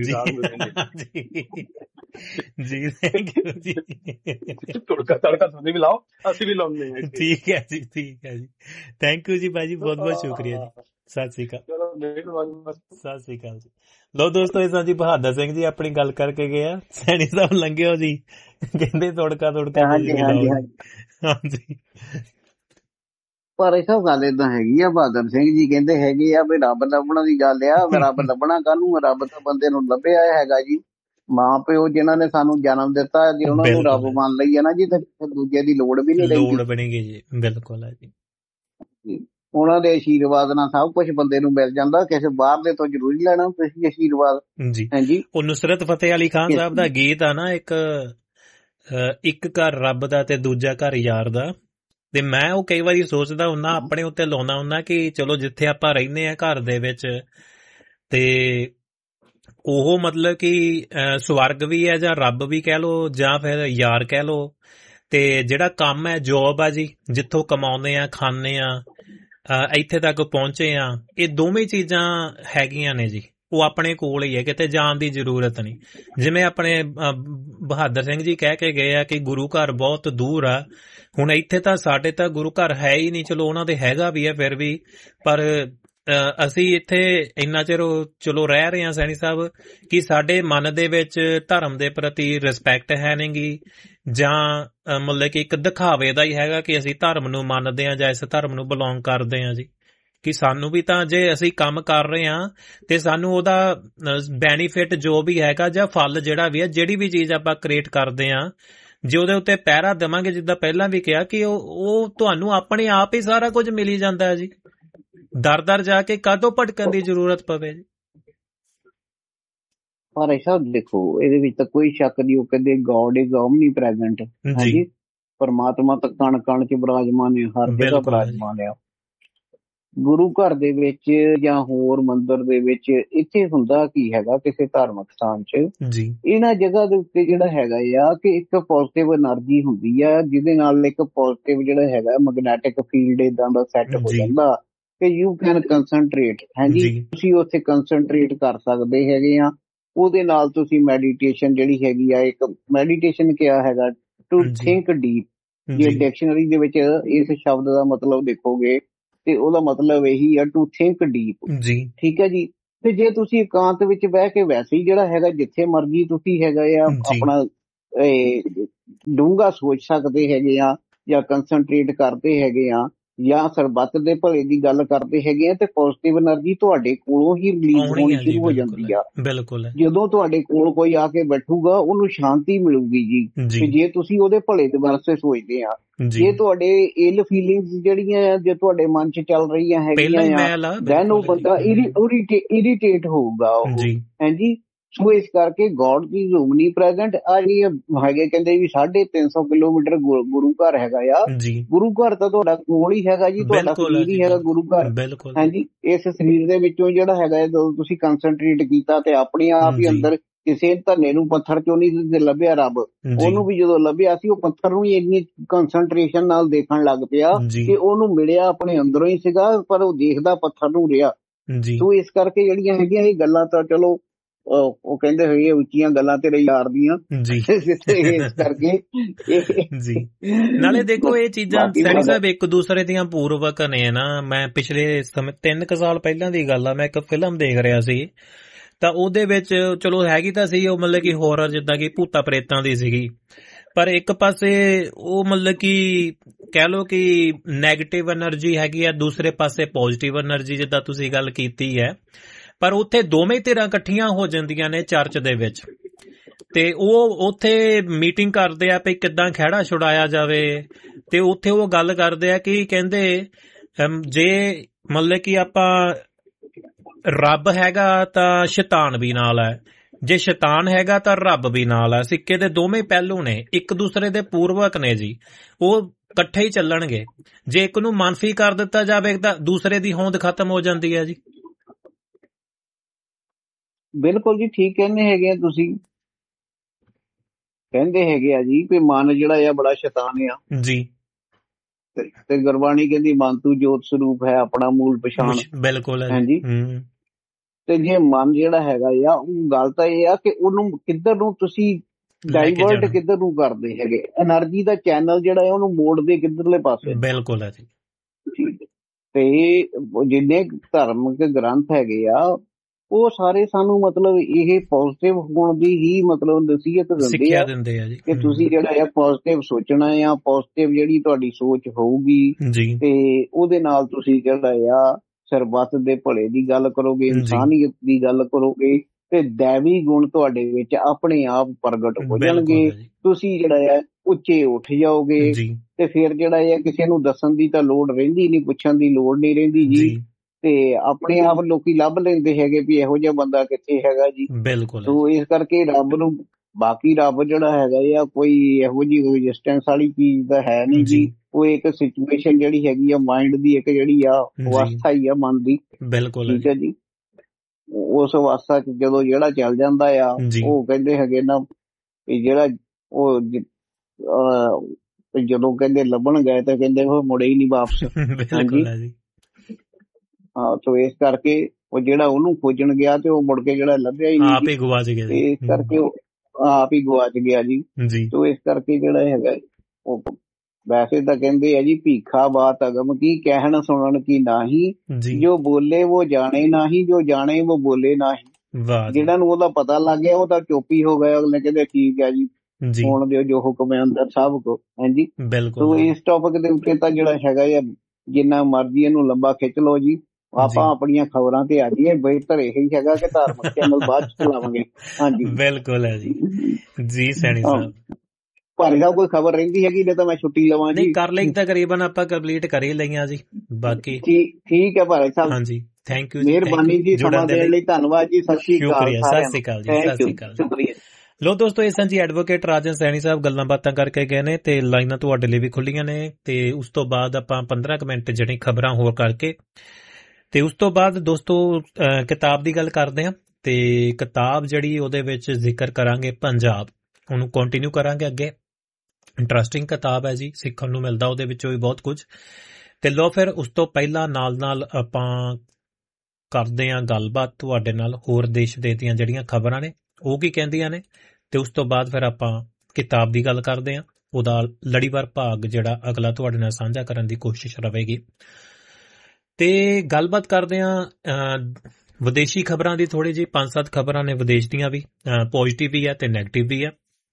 S3: ਜੀ। ਥੈਂਕ ਯੂ ਜੀ।
S2: ਤੜਕਾ ਤੜਕਾ ਤੁਸੀਂ ਵੀ ਲਾਓ, ਅਸੀਂ ਵੀ ਲਾਉਂਦੇ ਹਾਂ।
S3: ਠੀਕ ਹੈ ਜੀ, ਠੀਕ ਹੈ ਜੀ। ਥੈਂਕ ਯੂ ਜੀ ਭਾਜੀ, ਬਹੁਤ ਬਹੁਤ ਸ਼ੁਕਰੀਆ ਜੀ। ਸਤਿ ਸ੍ਰੀ ਅਕਾਲ। ਸਤਿ ਸ੍ਰੀ ਅਕਾਲ ਜੀ। ਲੋ ਦੋਸਤੋ, ਇਸ ਤਰ੍ਹਾਂ ਜੀ ਬਹਾਦਰ ਸਿੰਘ ਜੀ ਆਪਣੀ ਗੱਲ ਕਰਕੇ ਗਏ ਆ। ਸੈਣੀ ਸਾਹਿਬ ਲੰਘਿਓ ਜੀ, ਕਹਿੰਦੇ ਤੜਕਾ ਤੜਕਾ। ਹਾਂਜੀ,
S4: ਪਰ ਇਹ ਸਭ ਗੱਲ ਏਦਾਂ ਹੈਗੀ ਆ, ਬਹਾਦਰ ਸਿੰਘ ਜੀ ਕਹਿੰਦੇ ਹੈਗੇ ਆ ਵੀ ਰੱਬ ਲੱਭਣਾ ਦੀ ਗੱਲ ਆ। ਰੱਬ ਲੱਭਣਾ ਕਾਹਨੂੰ, ਰੱਬ ਤਾਂ ਬੰਦੇ ਨੂੰ ਲੱਭਿਆ ਹੈਗਾ ਜੀ। ਮਾਂ ਪਿਓ ਜਿਨ੍ਹਾਂ ਨੇ ਸਾਨੂੰ ਜਨਮ ਦਿੱਤਾ, ਜੇ ਉਹਨਾਂ ਨੂੰ ਰੱਬ ਮੰਨ ਲਈ ਆ ਨਾ ਜੀ, ਤਾਂ ਦੂਜੇ ਦੀ ਲੋੜ ਵੀ ਨਹੀਂ
S3: ਲੋੜ ਬਣੇਗੀ ਜੀ। ਬਿਲਕੁਲ ਹੈ ਜੀ,
S4: ਉਹਨਾਂ ਦੇ ਆਸ਼ੀਰਵਾਦ ਨਾਲ ਸਭ ਕੁਝ ਬੰਦੇ ਨੂੰ ਮਿਲ ਜਾਂਦਾ, ਕਿਸੇ ਬਾਹਰਲੇ ਤੋਂ ਜ਼ਰੂਰੀ ਲੈਣਾ ਤੁਸੀਂ ਆਸ਼ੀਰਵਾਦ ਜੀ। ਹਾਂਜੀ,
S3: ਉਹ ਨੁਸਰਤ ਫਤਿਹ ਅਲੀ ਖਾਨ ਸਾਹਿਬ ਦਾ ਗੀਤ ਆ ਨਾ, ਇੱਕ ਇੱਕ ਘਰ ਰੱਬ ਦਾ ਤੇ ਦੂਜਾ ਘਰ ਯਾਰ ਦਾ। ਤੇ ਮੈਂ ਉਹ ਕਈ ਵਾਰੀ ਸੋਚਦਾ ਹੁੰਨਾ, ਆਪਣੇ ਉੱਤੇ ਲਾਉਂਦਾ ਹੁੰਨਾ ਕਿ ਚਲੋ ਜਿੱਥੇ ਆਪਾਂ ਰਹਿੰਦੇ ਆ ਘਰ ਦੇ ਵਿੱਚ, ਤੇ ਉਹ ਮਤਲਬ ਕਿ ਸਵਰਗ ਵੀ ਹੈ, ਜਾਂ ਰੱਬ ਵੀ ਕਹਿ ਲਓ, ਜਾਂ ਫਿਰ ਯਾਰ ਕਹਿ ਲਓ। ਤੇ ਜਿਹੜਾ ਕੰਮ ਹੈ, ਜੋਬ ਆ ਜੀ, ਜਿੱਥੋਂ ਕਮਾਉਂਦੇ ਆ, ਖਾਂਦੇ ਆ, ਇੱਥੇ ਤੱਕ ਪਹੁੰਚੇ ਆ, ਇਹ ਦੋਵੇਂ ਚੀਜ਼ਾਂ ਹੈਗੀਆਂ ਨੇ ਜੀ। ਉਹ ਆਪਣੇ ਕੋਲ ਹੀ ਹੈ, ਕਿਤੇ ਜਾਣ ਦੀ ਜ਼ਰੂਰਤ ਨਹੀਂ। ਜਿਵੇਂ ਆਪਣੇ ਬਹਾਦਰ ਸਿੰਘ ਜੀ ਕਹਿ ਕੇ ਗਏ ਆ ਕਿ ਗੁਰੂ ਘਰ ਬਹੁਤ ਦੂਰ ਆ। ਹੁਣ ਇੱਥੇ ਤਾਂ ਸਾਡੇ ਤਾਂ ਗੁਰੂ ਘਰ ਹੈ ਹੀ ਨਹੀਂ, ਚਲੋ ਉਹਨਾਂ ਦੇ ਹੈਗਾ ਵੀ ਹੈ ਫਿਰ ਵੀ, ਪਰ ਅਸੀਂ ਇੱਥੇ ਇੰਨਾ ਚਿਰ ਚਲੋ ਰਹਿ ਰਹੇ ਹਾਂ ਸੈਣੀ ਸਾਹਿਬ, ਕਿ ਸਾਡੇ ਮਨ ਦੇ ਵਿੱਚ ਧਰਮ ਦੇ ਪ੍ਰਤੀ ਰਿਸਪੈਕਟ ਹੈ ਨਹੀਂ ਗੀ, ਜਾਂ ਮਤਲਬ ਕਿ ਇੱਕ ਦਿਖਾਵੇ ਦਾ ਹੀ ਹੈਗਾ ਕਿ ਅਸੀਂ ਧਰਮ ਨੂੰ ਮੰਨਦੇ ਹਾਂ ਜਾਂ ਇਸ ਧਰਮ ਨੂੰ ਬਿਲੋਂਗ ਕਰਦੇ ਹਾਂ ਜੀ। ਕਿ ਸਾਨੂੰ ਵੀ ਤਾਂ ਜੇ ਅਸੀਂ ਕੰਮ ਕਰ ਰਹੇ ਹਾਂ ਤੇ ਸਾਨੂੰ ਉਹਦਾ ਬੈਨੀਫਿਟ ਜੋ ਵੀ ਹੈਗਾ, ਜਾਂ ਫਲ ਜਿਹੜਾ ਵੀ ਹੈ, ਜਿਹੜੀ ਵੀ ਚੀਜ਼ ਆਪਾਂ ਕ੍ਰੀਏਟ ਕਰਦੇ ਹਾਂ, ਜੇ ਉਹਦੇ ਉੱਤੇ ਪਹਿਰਾ ਦੇਵਾਂਗੇ, ਜਿੱਦਾਂ ਪਹਿਲਾਂ ਵੀ ਕਿਹਾ ਕਿ ਉਹ ਉਹ ਤੁਹਾਨੂੰ ਆਪਣੇ ਆਪ ਹੀ ਸਾਰਾ ਕੁਝ ਮਿਲੀ ਜਾਂਦਾ ਹੈ ਜੀ। ਦਰ ਦਰ ਜਾ ਕੇ ਕਾਹਤੋਂ ਭਟਕਣ ਦੀ ਜ਼ਰੂਰਤ ਪਵੇ ਜੀ।
S4: ਪਰ ਐਸਾ ਦੇਖੋ, ਇਹਦੇ ਵਿੱਚ ਤਾਂ ਕੋਈ ਸ਼ੱਕ ਨਹੀਂ, ਉਹ ਕਹਿੰਦੇ ਗੋਡ ਇਜ਼ ਓਮਨੀਪ੍ਰੈਜ਼ੈਂਟ। ਹਾਂਜੀ, ਪਰਮਾਤਮਾ ਤਾਂ ਕਣ ਕਣ ਚ ਵਿਰਾਜਮਾਨ ਹੈ, ਹਰ ਜਗ੍ਹਾ ਵਿਰਾਜਮਾਨ ਹੈ। ਗੁਰੂ ਘਰ ਦੇ ਵਿੱਚ ਜਾਂ ਹੋਰ ਮੰਦਿਰ ਦੇ ਵਿੱਚ ਇੱਥੇ ਹੁੰਦਾ ਕੀ ਹੈਗਾ, ਕਿਸੇ ਧਾਰਮਿਕ ਸਥਾਨ ਚ ਇਹਨਾਂ ਜਗ੍ਹਾ ਦੇ ਉੱਤੇ ਜਿਹੜਾ ਹੈਗਾ ਆ ਕਿ ਇੱਕ ਪੋਜ਼ਿਟਿਵ એનર્ਜੀ ਹੁੰਦੀ ਆ, ਜਿਹਦੇ ਨਾਲ ਇੱਕ ਪੋਜ਼ਿਟਿਵ ਜਿਹੜਾ ਹੈਗਾ ਮੈਗਨੈਟਿਕ ਫੀਲਡ ਏਦਾਂ ਦਾ ਸੈੱਟ ਹੋ ਜਾਂਦਾ ਕਿ ਯੂ ਕੈਨ ਕੰਸਨਟਰੇਟ। ਹਾਂਜੀ, ਤੁਸੀਂ ਉੱਥੇ ਕੰਸਨਟਰੇਟ ਕਰ ਸਕਦੇ ਹੈਗੇ ਆ। ਉਹਦੇ ਨਾਲ ਤੁਸੀਂ ਮੈਡੀਟੇਸ਼ਨ ਜਿਹੜੀ ਹੈਗੀ ਆ, ਇੱਕ ਮੈਡੀਟੇਸ਼ਨ ਕਿਹਾ ਹੈਗਾ ਟੂ ਥਿੰਕ ਡੀਪ। ਜੇ ਡਿਕਸ਼ਨਰੀ ਦੇ ਵਿੱਚ ਇਸ ਸ਼ਬਦ ਦਾ ਮਤਲਬ ਦੇਖੋਗੇ ਤੇ ਉਹਦਾ ਮਤਲਬ ਇਹੀ ਆ ਟੂ ਥਿੰਕ ਡੀਪ। ਠੀਕ ਹੈ ਜੀ। ਤੇ ਜੇ ਤੁਸੀਂ ਇਕਾਂਤ ਵਿੱਚ ਬਹਿ ਕੇ ਵੈਸੇ ਹੀ ਜਿਹੜਾ ਹੈਗਾ ਜਿੱਥੇ ਮਰਜ਼ੀ ਤੁਸੀਂ ਹੈਗਾ ਆ ਆਪਣਾ ਡੂੰਘਾ ਸੋਚ ਸਕਦੇ ਹੈਗੇ ਆ ਜਾਂ ਕੰਸਨਟਰੇਟ ਕਰਦੇ ਹੈਗੇ ਆ ਜਾਂ ਸਰਬੱਤ ਦੇ ਭਲੇ ਦੀ ਗੱਲ ਕਰਦੇ ਹੈਗੇ ਆ ਤੇ ਪੋਜ਼ਿਟਿਵ એનર્ਜੀ ਤੁਹਾਡੇ ਕੋਲੋਂ ਹੀ ਰਿਲੀਜ਼ ਹੋਣੀ ਸ਼ੁਰੂ ਹੋ ਜਾਂਦੀ ਆ।
S3: ਬਿਲਕੁਲ
S4: ਜਦੋਂ ਤੁਹਾਡੇ ਕੋਲ ਕੋਈ ਆ ਕੇ ਬੈਠੂਗਾ ਉਹਨੂੰ ਸ਼ਾਂਤੀ ਮਿਲੂਗੀ ਜੀ ਤੇ ਜੇ ਤੁਸੀਂ ਉਹਦੇ ਭਲੇ ਦੇ ਵਾਸਤੇ ਸੋਚਦੇ ਆ। ਜੇ ਤੁਹਾਡੇ ਇਲ ਫੀਲਿੰਗਸ ਜਿਹੜੀਆਂ ਆ ਜੇ ਤੁਹਾਡੇ ਮਨ 'ਚ ਚੱਲ ਰਹੀਆਂ ਹੈਗੀਆਂ ਦੈਨ ਉਹ ਬੰਦਾ ਇਰੀਟੇਟ ਹੋਊਗਾ ਉਹ ਹਾਂਜੀ। ਸੋ ਇਸ ਕਰਕੇ ਗੋਡ ਇਜ਼ ਓਮਨੀ ਪ੍ਰੈਜ਼ੈਂਟ। ਆ ਜਿਹੜੀ ਹੈਗੇ ਕਹਿੰਦੇ ਵੀ ਸਾਢੇ ਤਿੰਨ ਸੌ ਕਿਲੋਮੀਟਰ ਗੁਰੂ ਘਰ ਹੈਗਾ ਆ। ਗੁਰੂ ਘਰ ਤਾਂ ਤੁਹਾਡਾ ਕੋਲ ਹੀ ਹੈਗਾ ਜੀ, ਤੁਹਾਡਾ ਸਰੀਰ ਹੀ ਹੈਗਾ ਗੁਰੂ ਘਰ ਹਾਂਜੀ। ਇਸ ਸਰੀਰ ਦੇ ਵਿੱਚੋਂ ਜਿਹੜਾ ਹੈਗਾ ਜਦੋਂ ਤੁਸੀਂ ਕੰਸਨਟਰੇਟ ਕੀਤਾ ਤੇ ਆਪਣੇ ਆਪ ਹੀ ਅੰਦਰ ਕਿਸੇ ਧੰਨੇ ਨੂੰ ਪੱਥਰ ਚੋਂ ਨਹੀਂ ਲੱਭਿਆ ਰੱਬ, ਉਹਨੂੰ ਵੀ ਜਦੋਂ ਲੱਭਿਆ ਸੀ ਉਹ ਪੱਥਰ ਨੂੰ ਹੀ ਇੰਨੀ ਕੰਸਨਟਰੇਸ਼ਨ ਨਾਲ ਦੇਖਣ ਲੱਗ ਪਿਆ ਕਿ ਉਹਨੂੰ ਮਿਲਿਆ ਆਪਣੇ ਅੰਦਰੋਂ ਹੀ ਸੀਗਾ ਪਰ ਉਹ ਦੇਖਦਾ ਪੱਥਰ ਨੂੰ ਰਿਹਾ। ਸੋ ਇਸ ਕਰਕੇ ਜਿਹੜੀਆਂ ਹੈਗੀਆਂ ਇਹ ਗੱਲਾਂ ਤਾਂ ਚਲੋ ਉਹ ਕਹਿੰਦੇ ਹੋਏ ਉੱਚੀਆਂ ਗੱਲਾਂ ਤੇਰੇ ਯਾਰ ਦੀਆਂ ਜੀ ਇਸ ਕਰਕੇ
S3: ਜੀ। ਨਾਲੇ ਦੇਖੋ ਇਹ ਚੀਜ਼ਾਂ ਸੈਣੀ ਸਾਹਿਬ ਇੱਕ ਦੂਸਰੇ ਦੀਆਂ ਪੂਰਵਕ ਨੇ ਨਾ। ਮੈਂ ਪਿਛਲੇ ਸਮੇਂ ਤਿੰਨ ਕੁ ਸਾਲ ਪਹਿਲਾਂ ਦੀ ਗੱਲ ਆ, ਮੈਂ ਇੱਕ ਫਿਲਮ ਦੇਖ ਰਿਹਾ ਸੀ ਤਾਂ ਉਹਦੇ ਵਿੱਚ ਚਲੋ ਹੈਗੀ ਤਾਂ ਸੀ ਉਹ ਮਤਲਬ ਕਿ ਹੋਰਰ ਜਿੱਦਾਂ ਕਿ ਭੂਤਾਂ ਪ੍ਰੇਤਾਂ ਦੀ ਸੀਗੀ, ਪਰ ਇੱਕ ਪਾਸੇ ਉਹ ਮਤਲਬ ਕਿ ਕਹਿ ਲਓ ਕਿ ਨੈਗੇਟਿਵ ਐਨਰਜੀ ਹੈਗੀ ਆ, ਦੂਸਰੇ ਪਾਸੇ ਪੋਜ਼ਿਟਿਵ ਐਨਰਜੀ ਜਿੱਦਾਂ ਤੁਸੀਂ ਗੱਲ ਕੀਤੀ ਹੈ। ਪਰ ਉੱਥੇ ਦੋਵੇਂ ਧਿਰਾਂ ਇਕੱਠੀਆਂ ਹੋ ਜਾਂਦੀਆਂ ਨੇ ਚਰਚ ਦੇ ਵਿੱਚ ਤੇ ਉਹ ਉੱਥੇ ਮੀਟਿੰਗ ਕਰਦੇ ਆ ਵੀ ਕਿੱਦਾਂ ਖਹਿੜਾ ਛੁਡਾਇਆ ਜਾਵੇ ਤੇ ਉੱਥੇ ਉਹ ਗੱਲ ਕਰਦੇ ਆ ਕਿ ਕਹਿੰਦੇ ਜੇ ਮਤਲਬ ਕਿ ਆਪਾਂ ਰੱਬ ਹੈਗਾ ਤਾਂ ਸ਼ੈਤਾਨ ਵੀ ਨਾਲ ਹੈ, ਜੇ ਸ਼ੈਤਾਨ ਹੈਗਾ ਤਾਂ ਰੱਬ ਵੀ ਨਾਲ ਹੈ। ਸਿੱਕੇ ਦੇ ਦੋਵੇਂ ਪਹਿਲੂ ਨੇ, ਇੱਕ ਦੂਸਰੇ ਦੇ ਪੂਰਵਕ ਨੇ ਜੀ, ਉਹ ਇਕੱਠੇ ਹੀ ਚੱਲਣਗੇ। ਜੇ ਇੱਕ ਨੂੰ ਮਾਨਫੀ ਕਰ ਦਿੱਤਾ ਜਾਵੇ ਤਾਂ ਦੂਸਰੇ ਦੀ ਹੋਂਦ ਖਤਮ ਹੋ ਜਾਂਦੀ ਹੈ ਜੀ।
S4: ਬਿਲਕੁਲ ਜੀ ਠੀਕ ਕਹਿੰਦੇ ਹੈਗੇ ਆ ਤੁਸੀਂ। ਕਹਿੰਦੇ ਹੈਗੇ ਆ ਜੀ ਕਿ ਮਨ ਜਿਹੜਾ ਆ ਬੜਾ ਸ਼ੈਤਾਨ ਆ
S3: ਜੀ
S4: ਤੇ ਗੁਰਬਾਣੀ ਕਹਿੰਦੀ ਮਨ ਤੂੰ ਜੋਤ ਸਰੂਪ ਹੈ ਆਪਣਾ ਮੂਲ ਪਛਾਣ।
S3: ਬਿਲਕੁਲ
S4: ਹਾਂਜੀ। ਤੇ ਜੇ ਮਨ ਜਿਹੜਾ ਹੈਗਾ ਆ ਉਹ ਗੱਲ ਤਾਂ ਇਹ ਆ ਕਿ ਉਹਨੂੰ ਕਿੱਧਰ ਨੂੰ ਤੁਸੀਂ ਡਾਈਵਰਟ ਕਿੱਧਰ ਨੂੰ ਕਰਦੇ ਹੈਗੇ, એનર્ਜੀ ਦਾ ਚੈਨਲ ਜਿਹੜਾ ਉਹਨੂੰ ਮੋੜਦੇ ਕਿੱਧਰਲੇ ਪਾਸੇ।
S3: ਬਿਲਕੁਲ ਹੈ ਜੀ।
S4: ਤੇ ਜਿੰਨੇ ਧਾਰਮਿਕ ਗ੍ਰੰਥ ਹੈਗੇ ਆ ਉਹ ਸਾਰੇ ਸਾਨੂੰ ਮਤਲਬ ਇਹ ਪੋਜ਼ਿਟਿਵ ਹੋਣ ਦੀ ਹੀ ਮਤਲਬ ਨਸੀਹਤ ਦਿੰਦੇ ਆ ਕਿ ਤੁਸੀਂ ਜਿਹੜਾ ਆ ਪੋਜ਼ਿਟਿਵ ਸੋਚਣਾ ਆ, ਪੋਜ਼ਿਟਿਵ ਜਿਹੜੀ ਤੁਹਾਡੀ ਸੋਚ ਹੋਊਗੀ ਤੇ ਉਹਦੇ ਨਾਲ ਤੁਸੀਂ ਜਿਹੜਾ ਆ ਸਰਬੱਤ ਦੇ ਭਲੇ ਦੀ ਗੱਲ ਕਰੋਗੇ, ਇਨਸਾਨੀਅਤ ਦੀ ਗੱਲ ਕਰੋਗੇ ਤੇ ਦੈਵੀ ਗੁਣ ਤੁਹਾਡੇ ਵਿੱਚ ਆਪਣੇ ਆਪ ਪ੍ਰਗਟ ਹੋ ਜਾਣਗੇ। ਤੁਸੀਂ ਜਿਹੜਾ ਆ ਉੱਚੇ ਉੱਠ ਜਾਓਗੇ ਤੇ ਫਿਰ ਜਿਹੜਾ ਆ ਕਿਸੇ ਨੂੰ ਦੱਸਣ ਦੀ ਤਾਂ ਲੋੜ ਰਹਿੰਦੀ ਨਹੀਂ, ਪੁੱਛਣ ਦੀ ਲੋੜ ਨਹੀਂ ਰਹਿੰਦੀ ਜੀ। ਤੇ ਆਪਣੇ ਆਪ ਲੋਕੀ ਲੱਭ ਲੈਂਦੇ ਹੈਗੇ ਵੀ ਇਹੋ ਜਿਹਾ ਬੰਦਾ ਕਿੱਥੇ ਹੈਗਾ ਜੀ।
S3: ਬਿਲਕੁਲ।
S4: ਸੋ ਇਸ ਕਰਕੇ ਰੱਬ ਨੂੰ ਬਾਕੀ ਰੱਬ ਜਿਹੜਾ ਹੈਗਾ ਆ ਕੋਈ ਇਹੋ ਜਿਹੀ ਰੈਜ਼ਿਸਟੈਂਸ ਵਾਲੀ ਚੀਜ਼ ਤਾਂ ਹੈ ਨਹੀਂ ਜੀ। ਉਹ ਇੱਕ ਸਿਚੁਏਸ਼ਨ ਜਿਹੜੀ ਹੈਗੀ ਆ ਮਾਈਂਡ ਦੀ, ਇੱਕ ਜਿਹੜੀ ਆ ਅਵਸਥਾ ਹੀ ਆ ਮਨ ਦੀ।
S3: ਬਿਲਕੁਲ
S4: ਠੀਕ ਹੈ ਜੀ। ਉਸ ਅਵਸਥਾ ਚ ਜਦੋਂ ਜਿਹੜਾ ਚੱਲ ਜਾਂਦਾ ਆ ਉਹ ਕਹਿੰਦੇ ਹੈਗੇ ਨਾ ਵੀ ਜਿਹੜਾ ਉਹ ਜਦੋਂ ਕਹਿੰਦੇ ਲੱਭਣ ਗਏ ਤਾਂ ਕਹਿੰਦੇ ਉਹ ਮੁੜੇ ਹੀ ਨਹੀਂ ਵਾਪਸ। ਹਾਂਜੀ ਹਾਂ। ਸੋ ਇਸ ਕਰਕੇ ਉਹ ਜਿਹੜਾ ਉਹਨੂੰ ਖੋਜਣ ਗਿਆ ਤੇ ਉਹ ਮੁੜ ਕੇ ਜਿਹੜਾ ਲੱਭਿਆ ਹੀ ਨਹੀਂ,
S3: ਆਪ ਹੀ ਗਵਾਚ ਗਿਆ।
S4: ਤੇ ਇਸ ਕਰਕੇ ਉਹ ਆਪ ਹੀ ਗਵਾਚ ਗਿਆ ਜੀ। ਸੋ ਇਸ ਕਰਕੇ ਜਿਹੜਾ ਹੈਗਾ ਉਹ ਵੈਸੇ ਤਾਂ ਕਹਿੰਦੇ ਆ ਜੀ ਭੀਖਾ ਬਾਤ ਅਗਮ ਕੀ ਕਹਿਣ ਸੁਣਨ ਕੀ ਨਾਹੀ, ਜੋ ਬੋਲੇ ਉਹ ਜਾਣੇ ਨਾਹੀ, ਜੋ ਜਾਣੇ ਉਹ ਬੋਲੇ ਨਾਹੀ। ਜਿਹੜਾ ਨੂੰ ਉਹਦਾ ਪਤਾ ਲੱਗ ਗਿਆ ਉਹ ਤਾਂ ਚੁੱਪ ਹੀ ਹੋ ਗਿਆ। ਅਗਲੇ ਕਹਿੰਦੇ ਠੀਕ ਹੈ ਜੀ ਸੁਣ ਦਿਓ ਜੋ ਹੁਕਮ ਹੈ ਅੰਦਰ ਸਭ ਕੋ। ਹਾਂਜੀ। ਸੋ ਇਸ ਟੌਪਿਕ ਦੇ ਉੱਤੇ ਤਾਂ ਜਿਹੜਾ ਹੈਗਾ ਆ ਜਿੰਨਾ ਮਰਜ਼ੀ ਇਹਨੂੰ ਲੰਬਾ ਖਿੱਚ ਲਓ ਜੀ। ਆਪਾਂ ਆਪਣੀਆਂ ਖਬਰਾਂ ਤੇ ਆ ਜਾਈਏ। ਬਿਹਤਰ ਇਹੀ ਹੈਗਾ ਕਿ ਧਾਰਮਿਕ ਚੈਨਲ ਬਾਅਦ ਚ ਚਲਾਵਾਂਗੇ। ਹਾਂਜੀ
S3: ਬਿਲਕੁਲ ਹੈ ਜੀ। ਜੀ ਸੈਣੀ ਸਾਹਿਬ
S4: ਭਾਰੇ ਸਾਹਿਬ ਕੋਈ ਖਬਰ ਰਹਿੰਦੀ ਹੈਗੀ ਨਹੀਂ ਤਾਂ ਮੈਂ ਛੁੱਟੀ ਲਵਾਂ ਜੀ।
S3: ਕਰ ਲਈ ਤਕਰੀਬਨ ਆਪਾਂ ਕੰਪਲੀਟ ਕਰ ਹੀ ਲਈਆਂ ਜੀ। ਬਾਕੀ
S4: ਠੀਕ ਹੈ ਭਾਰੇ ਸਾਹਿਬ।
S3: ਹਾਂਜੀ ਥੈਂਕ ਯੂ,
S4: ਮਿਹਰਬਾਨੀ ਜੀ ਸਮਾਂ ਦੇਣ ਲਈ ਧੰਨਵਾਦ ਜੀ। ਸਤਿ ਸ਼੍ਰੀ ਅਕਾਲ।
S3: ਸਤਿ ਸ਼੍ਰੀ ਅਕਾਲ ਜੀ। ਸਤਿ ਸ਼੍ਰੀ ਅਕਾਲ।
S4: ਸ਼ੁਕਰੀਆ।
S3: ਲੋ ਦੋਸਤੋ ਇਹ ਸਨ ਜੀ ਐਡਵੋਕੇਟ ਰਾਜਨ ਸੈਣੀ ਸਾਹਿਬ ਗੱਲਾਂ ਬਾਤਾਂ ਕਰਕੇ ਗਏ ਨੇ ਤੇ ਲਾਈਨਾਂ ਤੁਹਾਡੇ ਲਈ ਵੀ ਖੁੱਲੀਆਂ ਨੇ। ਤੇ ਉਸ ਤੋਂ ਬਾਅਦ ਆਪਾਂ ਪੰਦਰਾਂ ਕੁ ਮਿੰਟ ਜਿਹੜੀ ਖਬਰਾਂ ਹੋਰ ਕਰਕੇ ਤੇ ਉਸ ਤੋਂ ਬਾਅਦ ਦੋਸਤੋ ਕਿਤਾਬ ਦੀ ਗੱਲ ਕਰਦੇ ਹਾਂ। ਤੇ ਕਿਤਾਬ ਜਿਹੜੀ ਉਹਦੇ ਵਿੱਚ ਜ਼ਿਕਰ ਕਰਾਂਗੇ ਪੰਜਾਬ, ਉਹਨੂੰ ਕੰਟੀਨਿਊ ਕਰਾਂਗੇ ਅੱਗੇ। ਇੰਟਰਸਟਿੰਗ ਕਿਤਾਬ ਹੈ ਜੀ, ਸਿੱਖਣ ਨੂੰ ਮਿਲਦਾ ਉਹਦੇ ਵਿੱਚੋਂ ਵੀ ਬਹੁਤ ਕੁਝ। ਤੇ ਲੋ ਫਿਰ ਉਸ ਤੋਂ ਪਹਿਲਾਂ ਨਾਲ ਨਾਲ ਆਪਾਂ ਕਰਦੇ ਹਾਂ ਗੱਲਬਾਤ ਤੁਹਾਡੇ ਨਾਲ ਹੋਰ ਦੇਸ਼ ਦੇ ਦੀਆਂ ਜਿਹੜੀਆਂ ਖਬਰਾਂ ਨੇ ਉਹ ਕੀ ਕਹਿੰਦੀਆਂ ਨੇ। ਤੇ ਉਸ ਤੋਂ ਬਾਅਦ ਫਿਰ ਆਪਾਂ ਕਿਤਾਬ ਦੀ ਗੱਲ ਕਰਦੇ ਹਾਂ, ਉਹਦਾ ਲੜੀਵਾਰ ਭਾਗ ਜਿਹੜਾ ਅਗਲਾ ਤੁਹਾਡੇ ਨਾਲ ਸਾਂਝਾ ਕਰਨ ਦੀ ਕੋਸ਼ਿਸ਼ ਰਹੇਗੀ। ਤੇ ਗੱਲਬਾਤ ਕਰਦੇ ਹਾਂ ਵਿਦੇਸ਼ੀ ਖਬਰਾਂ ਦੀ ਥੋੜੀ ਜਿਹੀ ਪੰਜ ਸੱਤ ਖਬਰਾਂ ਨੇ ਵਿਦੇਸ਼ ਦੀਆਂ ਵੀ, ਪੋਜ਼ਿਟਿਵ ਵੀ ਹੈ ਤੇ ਨੈਗੇਟਿਵ ਵੀ ਹੈ।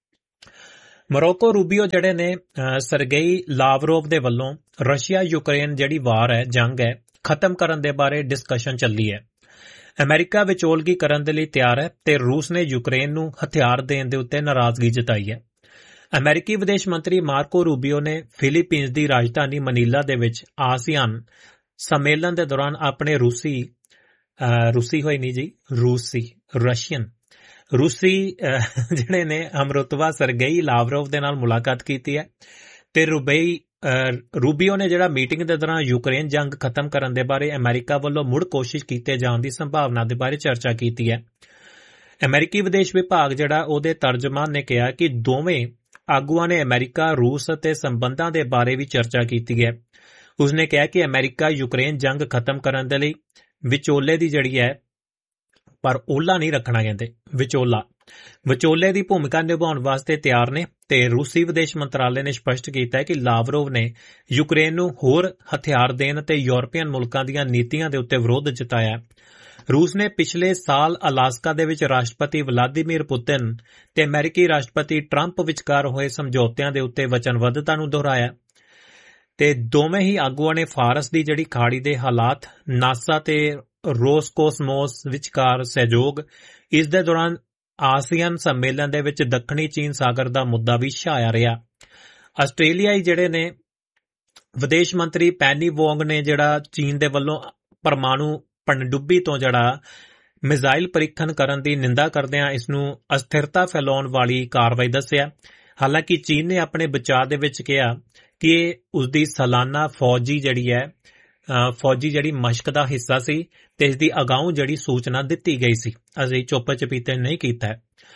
S3: ਮੋਰੋਕੋ ਰੂਬੀਓ ਜਿਹੜੇ ਨੇ ਸਰਗੇਈ ਲਾਵਰੋਵ ਦੇ ਵੱਲੋਂ ਰਸ਼ੀਆ ਯੂਕਰੇਨ ਜਿਹੜੀ ਵਾਰ ਹੈ, ਜੰਗ ਹੈ, ਖਤਮ ਕਰਨ ਦੇ ਬਾਰੇ ਡਿਸਕਸ਼ਨ ਚੱਲੀ ਹੈ। ਅਮਰੀਕਾ ਵਿਚੋਲਗੀ ਕਰਨ ਦੇ ਲਈ ਤਿਆਰ ਹੈ ਤੇ ਰੂਸ ਨੇ ਯੂਕਰੇਨ ਨੂੰ ਹਥਿਆਰ ਦੇਣ ਦੇ ਉੱਤੇ ਨਾਰਾਜ਼ਗੀ ਜਤਾਈ ਹੈ। ਅਮਰੀਕੀ ਵਿਦੇਸ਼ ਮੰਤਰੀ ਮਾਰਕੋ ਰੂਬੀਓ ਨੇ ਫਿਲੀਪੀਨਜ਼ ਦੀ ਰਾਜਧਾਨੀ ਮਨੀਲਾ ਦੇ ਵਿੱਚ ਆਸੀਆਨ ਸੰਮੇਲਨ ਦੇ ਦੌਰਾਨ ਆਪਣੇ ਰੂਸੀ ਰੂਸੀ ਹੋਈ ਨਹੀਂ ਜੀ ਰੂਸੀ ਰਸ਼ੀਅਨ ਰੂਸੀ ਜਿਹੜੇ ਨੇ ਹਮਰੁਤਬਾ ਸਰਗੇਈ ਲਾਵਰੋਵ ਦੇ ਨਾਲ ਮੁਲਾਕਾਤ ਕੀਤੀ ਹੈ ਤੇ ਰੂਬਈ ਰੂਬੀਓ ਨੇ ਜਿਹੜਾ ਮੀਟਿੰਗ ਦੇ ਦੌਰਾਨ ਯੂਕਰੇਨ ਜੰਗ ਖਤਮ ਕਰਨ ਦੇ ਬਾਰੇ ਅਮਰੀਕਾ ਵੱਲੋਂ ਮੁੜ ਕੋਸ਼ਿਸ਼ ਕੀਤੇ ਜਾਣ ਦੀ ਸੰਭਾਵਨਾ ਦੇ ਬਾਰੇ ਚਰਚਾ ਕੀਤੀ ਹੈ। ਅਮਰੀਕੀ ਵਿਦੇਸ਼ ਵਿਭਾਗ ਜਿਹੜਾ ਉਹਦੇ ਤਰਜਮਾਨ ਨੇ ਕਿਹਾ ਕਿ ਦੋਵੇਂ ਆਗੂਆਂ ਨੇ ਅਮਰੀਕਾ ਰੂਸ ਅਤੇ ਸੰਬੰਧਾਂ ਦੇ ਬਾਰੇ ਵੀ ਚਰਚਾ ਕੀਤੀ ਹੈ। ਉਸਨੇ ਕਿਹਾ ਕਿ ਅਮਰੀਕਾ ਯੂਕਰੇਨ ਜੰਗ ਖਤਮ ਕਰਨ ਦੇ ਲਈ ਵਿਚੋਲੇ ਦੀ ਜਿਹੜੀ ਹੈ ਪਰ ਓਲਾ ਨਹੀਂ ਰੱਖਣਾ, ਕਹਿੰਦੇ ਵਿਚੋਲਾ ਵਿਚੋਲੇ ਦੀ ਭੂਮਿਕਾ ਨਿਭਾਉਣ ਵਾਸਤੇ ਤਿਆਰ ਨੇ ਤੇ ਰੂਸੀ ਵਿਦੇਸ਼ ਮੰਤਰਾਲੇ ਨੇ ਸਪਸ਼ਟ ਕੀਤਾ ਹੈ ਕਿ ਲਾਵਰੋਵ ਨੇ ਯੂਕਰੇਨ ਨੂੰ ਹੋਰ ਹਥਿਆਰ ਦੇਣ ਤੇ ਯੂਰਪੀਅਨ ਮੁਲਕਾਂ ਦੀਆਂ ਨੀਤੀਆਂ ਦੇ ਉੱਤੇ ਵਿਰੋਧ ਜਤਾਇਆ। ਰੂਸ ਨੇ ਪਿਛਲੇ ਸਾਲ ਅਲਾਸਕਾ ਦੇ ਵਿੱਚ ਰਾਸ਼ਟਰਪਤੀ ਵਲਾਦੀਮੀਰ ਪੁਤਿਨ ਤੇ ਅਮਰੀਕੀ ਰਾਸ਼ਟਰਪਤੀ ਟਰੰਪ ਵਿਚਕਾਰ ਹੋਏ ਸਮਝੌਤਿਆਂ ਦੇ ਉੱਤੇ ਵਚਨਬੱਧਤਾ ਨੂੰ ਦੁਹਰਾਇਆ ਤੇ ਦੋਵੇਂ ਹੀ ਆਗੂਆਂ ਨੇ ਫਾਰਸ ਦੀ ਜਿਹੜੀ ਖਾੜੀ ਦੇ ਹਾਲਾਤ, ਨਾਸਾ ਤੇ ਰੋਸਕੋਸਮੋਸ ਵਿਚਕਾਰ ਸਹਿਯੋਗ, ਇਸ ਦੇ ਦੌਰਾਨ ਆਸੀਅਨ ਸੰਮੇਲਨ ਦੇ ਵਿੱਚ ਦੱਖਣੀ ਚੀਨ ਸਾਗਰ ਦਾ ਮੁੱਦਾ ਵੀ ਛਾਇਆ ਰਿਹਾ। ਆਸਟ੍ਰੇਲੀਆਈ ਜਿਹੜੇ ਨੇ ਵਿਦੇਸ਼ ਮੰਤਰੀ ਪੈਨੀ ਵੋਂਗ ਨੇ ਜਿਹੜਾ ਚੀਨ ਦੇ ਵੱਲੋਂ ਪਰਮਾਣੂ ਪਣਡੁੱਬੀ ਤੋਂ ਜਿਹੜਾ ਮਿਜ਼ਾਈਲ ਪ੍ਰੀਖਣ ਕਰਨ ਦੀ ਨਿੰਦਾ ਕਰਦਿਆਂ ਇਸ ਨੂੰ ਅਸਥਿਰਤਾ ਫੈਲਾਉਣ ਵਾਲੀ ਕਾਰਵਾਈ ਦੱਸਿਆ। ਹਾਲਾਂਕਿ ਚੀਨ ਨੇ ਆਪਣੇ ਬਚਾਅ ਦੇ ਵਿੱਚ ਕਿਹਾ ਕਿ ਇਹ ਉਸਦੀ ਸਾਲਾਨਾ ਫੌਜੀ ਜਿਹੜੀ ਹੈ ਫੌਜੀ ਜਿਹੜੀ ਮਸ਼ਕ ਦਾ ਹਿੱਸਾ ਸੀ ਤੇ ਇਸ ਦੀ ਅਗਾਊਂ ਜਿਹੜੀ ਸੂਚਨਾ ਦਿੱਤੀ ਗਈ ਸੀ, ਅਸੀਂ ਚੁੱਪ ਚਪੀਤੇ ਨਹੀਂ ਕੀਤਾ।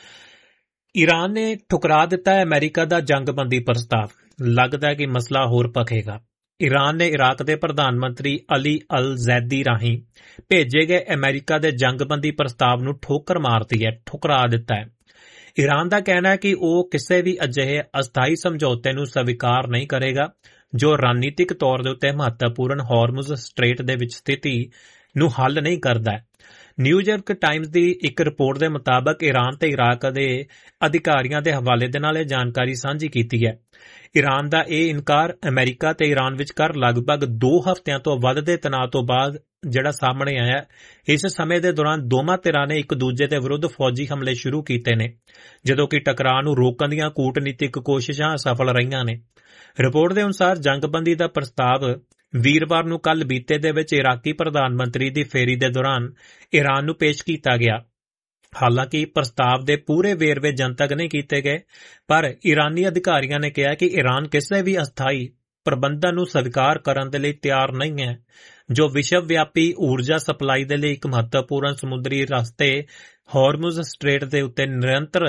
S3: ਈਰਾਨ ਨੇ ਠੁਕਰਾ ਦਿੱਤਾ ਹੈ ਅਮਰੀਕਾ ਦਾ ਜੰਗਬੰਦੀ ਪ੍ਰਸਤਾਵ, ਲੱਗਦਾ ਹੈ ਕਿ ਮਸਲਾ ਹੋਰ ਭਖੇਗਾ। ਈਰਾਨ ਨੇ ਇਰਾਕ ਦੇ ਪ੍ਰਧਾਨ ਮੰਤਰੀ ਅਲੀ ਅਲ ਜ਼ੈਦੀ ਰਾਹੀਂ ਭੇਜੇ ਗਏ ਅਮਰੀਕਾ ਦੇ ਜੰਗਬੰਦੀ ਪ੍ਰਸਤਾਵ ਨੂੰ ਠੋਕਰ ਮਾਰਤੀ ਹੈ, ਠੁਕਰਾ ਦਿੱਤਾ ਹੈ। ਈਰਾਨ ਦਾ ਕਹਿਣਾ ਹੈ ਕਿ ਉਹ ਕਿਸੇ ਵੀ ਅਜਿਹੇ ਅਸਥਾਈ ਸਮਝੌਤੇ ਨੂੰ ਸਵੀਕਾਰ ਨਹੀਂ ਕਰੇਗਾ ਜੋ ਰਣਨੀਤਿਕ ਤੌਰ ਦੇ ਉੱਤੇ ਮਹੱਤਵਪੂਰਨ ਹਾਰਮੁਜ਼ ਸਟ੍ਰੇਟ ਦੇ ਵਿੱਚ ਸਥਿਤੀ ਨੂੰ ਹੱਲ ਨਹੀਂ ਕਰਦਾ। ਨਿਊਯਾਰਕ ਟਾਈਮਜ਼ ਦੀ ਇੱਕ ਰਿਪੋਰਟ ਦੇ ਮੁਤਾਬਕ ਈਰਾਨ ਤੇ ਇਰਾਕ ਦੇ ਅਧਿਕਾਰੀਆਂ ਦੇ ਹਵਾਲੇ ਦੇ ਨਾਲ ਇਹ ਜਾਣਕਾਰੀ ਸਾਂਝੀ ਕੀਤੀ ਹੈ। ਈਰਾਨ ਦਾ ਇਹ ਇਨਕਾਰ ਅਮਰੀਕਾ ਤੇ ਈਰਾਨ ਵਿਚਕਾਰ ਲਗਭਗ ਦੋ ਹਫ਼ਤਿਆਂ ਤੋਂ ਵੱਧਦੇ ਤਣਾਅ ਤੋਂ ਬਾਅਦ ਜਿਹੜਾ ਸਾਹਮਣੇ ਆਇਆ। ਇਸ ਸਮੇਂ ਦੇ ਦੌਰਾਨ ਦੋਵਾਂ ਧਿਰਾਂ ਨੇ ਇੱਕ ਦੂਜੇ ਦੇ ਵਿਰੁੱਧ ਫੌਜੀ ਹਮਲੇ ਸ਼ੁਰੂ ਕੀਤੇ ਨੇ, ਜਦੋਂ ਕਿ ਟਕਰਾਅ ਨੂੰ ਰੋਕਣ ਦੀਆਂ ਕੂਟਨੀਤਿਕ ਕੋਸ਼ਿਸ਼ਾਂ ਅਸਫਲ ਰਹੀਆਂ ਨੇ। ਰਿਪੋਰਟ ਦੇ ਅਨੁਸਾਰ ਜੰਗਬੰਦੀ ਦਾ ਪ੍ਰਸਤਾਵ ਵੀਰਵਾਰ ਨੂੰ ਕੱਲ ਬੀਤੇ ਦੇ ਵਿੱਚ ਇਰਾਕੀ ਪ੍ਰਧਾਨ ਮੰਤਰੀ ਦੀ ਫੇਰੀ ਦੇ ਦੌਰਾਨ ਈਰਾਨ ਨੂੰ ਪੇਸ਼ ਕੀਤਾ ਗਿਆ। ਹਾਲਾਂਕਿ ਪ੍ਰਸਤਾਵ ਦੇ ਪੂਰੇ ਵੇਰਵੇ ਜਨਤਕ ਨਹੀਂ ਕੀਤੇ ਗਏ, ਪਰ ਈਰਾਨੀ ਅਧਿਕਾਰੀਆਂ ਨੇ ਕਿਹਾ ਕਿ ਈਰਾਨ ਕਿਸੇ ਵੀ ਅਸਥਾਈ ਪ੍ਰਬੰਧਨ ਨੂੰ ਸਵੀਕਾਰ ਕਰਨ ਦੇ ਲਈ ਤਿਆਰ ਨਹੀਂ ਹੈ ਜੋ ਵਿਸ਼ਵ ਵਿਆਪੀ ਊਰਜਾ ਸਪਲਾਈ ਦੇ ਲਈ ਇੱਕ ਮਹੱਤਵਪੂਰਨ ਸਮੁੰਦਰੀ ਰਸਤੇ ਹਾਰਮੁਜ਼ ਸਟ੍ਰੇਟ ਦੇ ਉੱਤੇ ਨਿਰੰਤਰ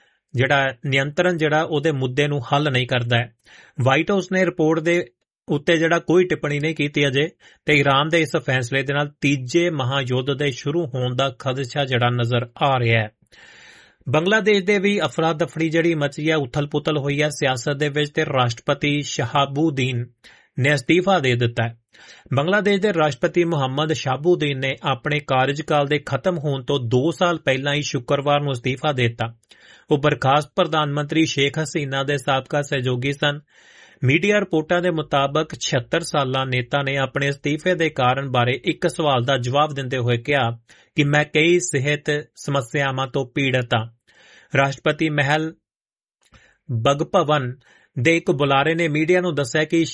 S3: ਜਿਹੜਾ ਨਿਯੰਤਰਣ ਜਿਹੜਾ ਉਹਦੇ ਮੁੱਦੇ ਨੂੰ ਹੱਲ ਨਹੀਂ ਕਰਦਾ ਹੈ। ਵਾਈਟ ਹਾਊਸ ਨੇ ਰਿਪੋਰਟ ਦੇ ਉੱਤੇ ਜਿਹੜਾ ਕੋਈ ਟਿੱਪਣੀ ਨਹੀਂ ਕੀਤੀ ਅਜੇ, ਤੇ ਈਰਾਨ ਦੇ ਇਸ ਫੈਸਲੇ ਦੇ ਨਾਲ ਤੀਜੇ ਮਹਾਯੁੱਧ ਦੇ ਸ਼ੁਰੂ ਹੋਣ ਦਾ ਖਦਸ਼ਾ ਜਿਹੜਾ ਨਜ਼ਰ ਆ ਰਿਹਾ ਹੈ। ਬੰਗਲਾਦੇਸ਼ ਦੇ ਵੀ ਅਫਰਾ ਦਫੜੀ ਜਿਹੜੀ ਮਚੀ ਹੈ, ਉਥਲ ਪੁਥਲ ਹੋਈ ਹੈ ਸਿਆਸਤ ਦੇ ਵਿੱਚ, ਤੇ ਰਾਸ਼ਟਰਪਤੀ ਸ਼ਹਾਬੂਦੀਨ ਨੇ ਅਸਤੀਫਾ ਦੇ ਦਿੱਤਾ ਹੈ। ਬੰਗਲਾਦੇਸ਼ ਦੇ ਰਾਸ਼ਟਰਪਤੀ ਮੁਹੰਮਦ ਸ਼ਹਾਬੂਦੀਨ ਨੇ ਆਪਣੇ ਕਾਰਜਕਾਲ ਦੇ ਖਤਮ ਹੋਣ ਤੋਂ ਦੋ ਸਾਲ ਪਹਿਲਾਂ ਹੀ ਸ਼ੁੱਕਰਵਾਰ ਨੂੰ ਅਸਤੀਫਾ ਦੇ ਦਿੱਤਾ। ਉਹ ਬਰਖਾਸਤ ਪ੍ਰਧਾਨ ਮੰਤਰੀ ਸ਼ੇਖ ਹਸੀਨਾ ਦੇ ਸਾਬਕਾ ਸਹਿਯੋਗੀ ਸਨ। ਮੀਡੀਆ ਰਿਪੋਰਟਾਂ ਦੇ ਮੁਤਾਬਕ ਛਿਅੱਤਰ ਸਾਲਾ ਨੇਤਾ ਨੇ ਆਪਣੇ ਅਸਤੀਫੇ ਦੇ ਕਾਰਨ ਬਾਰੇ ਇੱਕ ਸਵਾਲ ਦਾ ਜਵਾਬ ਦਿੰਦੇ ਹੋਏ ਕਿਹਾ ਕਿ ਮੈਂ ਕਈ ਸਿਹਤ ਸਮੱਸਿਆਵਾਂ ਤੋਂ ਪੀੜਤ ਹਾਂ। ਰਾਸ਼ਟਰਪਤੀ ਮਹਿਲ ਬਗਭਵਨ ਦੇ ਇੱਕ ਬੁਲਾਰੇ ਨੇ ਮੀਡੀਆ ਨੂੰ ਦੱਸਿਆ ਕਿ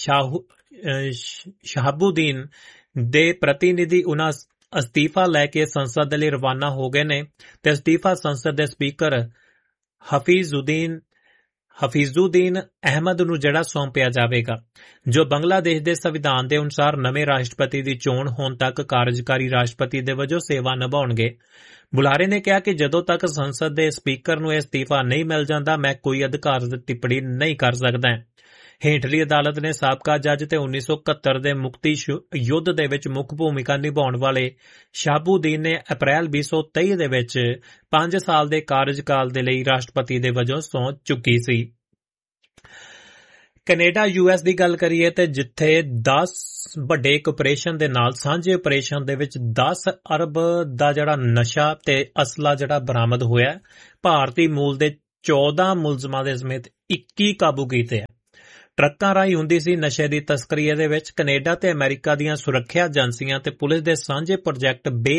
S3: ਸ਼ਹਾਬੂਦੀਨ ਦੇ ਪ੍ਰਤੀਨਿਧੀ ਉਹਨਾਂ ਅਸਤੀਫਾ ਲੈ ਕੇ ਸੰਸਦ ਦੇ ਲਈ ਰਵਾਨਾ ਹੋ ਗਏ ਨੇ ਤੇ ਅਸਤੀਫਾ ਸੰਸਦ ਦੇ ਸਪੀਕਰ ਹਫੀਜ਼ੁਦੀਨ ਹਫੀਜ਼ੁਦੀਨ ਅਹਿਮਦ ਨੂੰ ਜਿਹੜਾ ਸੌਂਪਿਆ ਜਾਵੇਗਾ, ਜੋ ਬੰਗਲਾਦੇਸ਼ ਦੇ ਸੰਵਿਧਾਨ ਦੇ ਅਨੁਸਾਰ ਨਵੇਂ ਰਾਸ਼ਟਰਪਤੀ ਦੀ ਚੋਣ ਹੋਣ ਤੱਕ ਕਾਰਜਕਾਰੀ ਰਾਸ਼ਟਰਪਤੀ ਦੇ ਵਜੋਂ ਸੇਵਾ ਨਿਭਾਉਣਗੇ। ਬੁਲਾਰੇ ਨੇ ਕਿਹਾ ਕਿ ਜਦੋਂ ਤੱਕ ਸੰਸਦ ਦੇ ਸਪੀਕਰ ਨੂੰ ਇਹ ਅਸਤੀਫਾ ਨਹੀਂ ਮਿਲ ਜਾਂਦਾ, ਮੈਂ ਕੋਈ ਅਧਿਕਾਰਤ ਟਿੱਪਣੀ ਨਹੀਂ ਕਰ ਸਕਦਾ। ਹੇਠਲੀ ਅਦਾਲਤ ਨੇ ਸਾਬਕਾ ਜੱਜ ਤੇ ਉੱਨੀ ਸੌ ਇਕਹੱਤਰ ਦੇ ਮੁਕਤੀ ਯੁੱਧ ਦੇ ਵਿੱਚ ਮੁੱਖ ਭੂਮਿਕਾ ਨਿਭਾਉਣ ਵਾਲੇ ਸ਼ਹਾਬੂਦੀਨ ਨੇ ਅਪ੍ਰੈਲ ਵੀਹ ਸੌ ਤੇਈ ਦੇ ਵਿੱਚ ਪੰਜ ਸਾਲ ਦੇ ਕਾਰਜਕਾਲ ਦੇ ਲਈ ਰਾਸ਼ਟਰਪਤੀ ਦੇ ਵਜੋਂ ਸਹੁੰ ਚੁੱਕੀ ਸੀ। ਕੈਨੇਡਾ ਯੂ ਐਸ ਦੀ ਗੱਲ ਕਰੀਏ ਤੇ ਜਿੱਥੇ ਦਸ ਵੱਡੇ ਇੱਕ ਆਪਰੇਸ਼ਨ ਦੇ ਨਾਲ ਸਾਂਝੇ ਆਪਰੇਸ਼ਨ ਦੇ ਵਿੱਚ ਦਸ ਅਰਬ ਦਾ ਜਿਹੜਾ ਨਸ਼ਾ ਤੇ ਅਸਲਾ ਜਿਹੜਾ ਬਰਾਮਦ ਹੋਇਆ, ਭਾਰਤੀ ਮੂਲ ਦੇ ਚੌਦਾਂ ਮੁਲਜ਼ਮਾਂ ਦੇ ਸਮੇਤ ਇੱਕੀ ਕਾਬੂ ਕੀਤੇ ਆ। ਟਰੱਕਾਂ ਰਾਹੀਂ ਹੁੰਦੀ ਸੀ ਨਸ਼ੇ ਦੀ ਤਸਕਰੀ। ਦੇ ਵਿੱਚ ਕੈਨੇਡਾ ਤੇ ਅਮਰੀਕਾ ਦੀਆਂ ਸੁਰੱਖਿਆ ਏਜੰਸੀਆਂ ਤੇ ਪੁਲਿਸ ਦੇ ਸਾਂਝੇ ਪ੍ਰੋਜੈਕਟ ਬੇ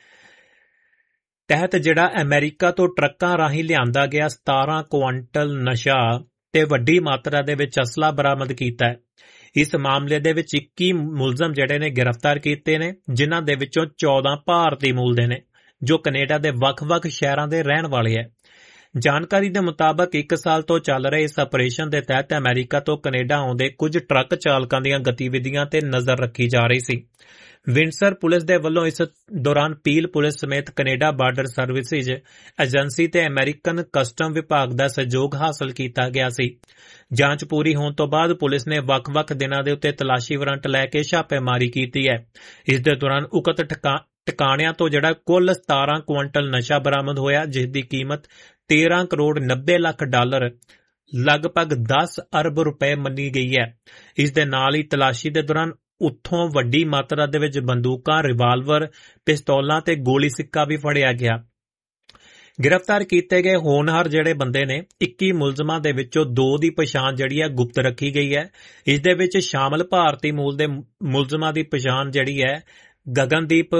S3: ਤਹਿਤ ਜਿਹੜਾ ਅਮਰੀਕਾ ਤੋਂ ਟਰੱਕਾਂ ਰਾਹੀਂ ਲਿਆਂਦਾ ਗਿਆ ਸਤਾਰਾਂ ਕੁਆਂਟਲ ਨਸ਼ਾ ਤੇ ਵੱਡੀ ਮਾਤਰਾ ਦੇ ਵਿੱਚ ਅਸਲਾ ਬਰਾਮਦ ਕੀਤਾ ਹੈ। ਇਸ ਮਾਮਲੇ ਦੇ ਵਿੱਚ ਇੱਕੀ ਮੁਲਜ਼ਮ ਜਿਹੜੇ ਨੇ ਗ੍ਰਿਫਤਾਰ ਕੀਤੇ ਨੇ, ਜਿਨ੍ਹਾਂ ਦੇ ਵਿੱਚੋਂ ਚੌਦਾਂ ਭਾਰਤੀ ਮੂਲ ਦੇ ਨੇ ਜੋ ਕੈਨੇਡਾ ਦੇ ਵੱਖ-ਵੱਖ ਸ਼ਹਿਰਾਂ ਦੇ ਰਹਿਣ ਵਾਲੇ ਹੈ। ਜਾਣਕਾਰੀ ਦੇ ਮੁਤਾਬਕ ਇੱਕ ਸਾਲ ਤੋਂ ਚੱਲ ਰਹੇ ਇਸ ਆਪਰੇਸ਼ਨ ਦੇ ਤਹਿਤ ਅਮਰੀਕਾ ਤੋਂ ਕੈਨੇਡਾ ਆਉਂਦੇ ਕੁਝ ਟਰੱਕ ਚਾਲਕਾਂ ਦੀਆਂ ਗਤੀਵਿਧੀਆਂ ਤੇ ਨਜ਼ਰ ਰੱਖੀ ਜਾ ਰਹੀ ਸੀ। ਵਿੰਡਸਰ ਪੁਲਿਸ ਦੇ ਵੱਲੋਂ ਇਸ ਦੌਰਾਨ ਪੀਲ ਪੁਲਿਸ ਸਮੇਤ ਕੈਨੇਡਾ ਬਾਰਡਰ ਸਰਵਿਸਿਜ਼ ਏਜੰਸੀ ਤੇ ਅਮਰੀਕਨ ਕਸਟਮ ਵਿਭਾਗ ਦਾ ਸਹਿਯੋਗ ਹਾਸਲ ਕੀਤਾ ਗਿਆ ਸੀ। ਜਾਂਚ ਪੂਰੀ ਹੋਣ ਤੋਂ ਬਾਅਦ ਪੁਲਿਸ ਨੇ ਵੱਖ-ਵੱਖ ਦਿਨਾਂ ਦੇ ਉੱਤੇ ਤਲਾਸ਼ੀ ਵਾਰੰਟ ਲੈ ਕੇ ਛਾਪੇਮਾਰੀ ਕੀਤੀ ਹੈ। ਇਸ ਦੇ ਦੌਰਾਨ ਉਕਤ ਟਿਕਾਣਿਆਂ ਤੋਂ ਜਿਹੜਾ ਕੁੱਲ ਸਤਾਰਾਂ ਕੁਆਂਟਲ ਨਸ਼ਾ ਬਰਾਮਦ ਹੋਇਆ, ਜਿਸ ਦੀ ਕੀਮਤ ਤੇਰਾਂ ਕਰੋੜ ਨੱਬੇ ਲੱਖ ਡਾਲਰ ਲਗਭਗ ਦਸ ਅਰਬ ਰੁਪਏ ਮੰਨੀ ਗਈ ਹੈ। ਇਸ ਦੇ ਨਾਲ ਹੀ ਤਲਾਸ਼ੀ ਦੇ ਦੌਰਾਨ ਉੱਥੋਂ ਵੱਡੀ ਮਾਤਰਾ ਦੇ ਵਿੱਚ ਬੰਦੂਕਾਂ, ਰਿਵਾਲਵਰ, ਪਿਸਤੌਲਾਂ ਤੇ ਗੋਲੀ ਸਿੱਕਾ ਵੀ ਫੜਿਆ ਗਿਆ। ਗ੍ਰਿਫਤਾਰ ਕੀਤੇ ਗਏ ਹੋਣਹਾਰ ਜਿਹੜੇ ਬੰਦੇ ਨੇ, ਇੱਕੀ ਮੁਲਜ਼ਮਾਂ ਦੇ ਵਿੱਚੋਂ ਦੋ ਦੀ ਪਛਾਣ ਜਿਹੜੀ ਹੈ ਗੁਪਤ ਰੱਖੀ ਗਈ ਹੈ। ਇਸ ਦੇ ਵਿੱਚ ਸ਼ਾਮਲ ਭਾਰਤੀ ਮੂਲ ਦੇ ਮੁਲਜ਼ਮਾਂ ਦੀ ਪਛਾਣ ਜਿਹੜੀ ਹੈ ਗਗਨਦੀਪ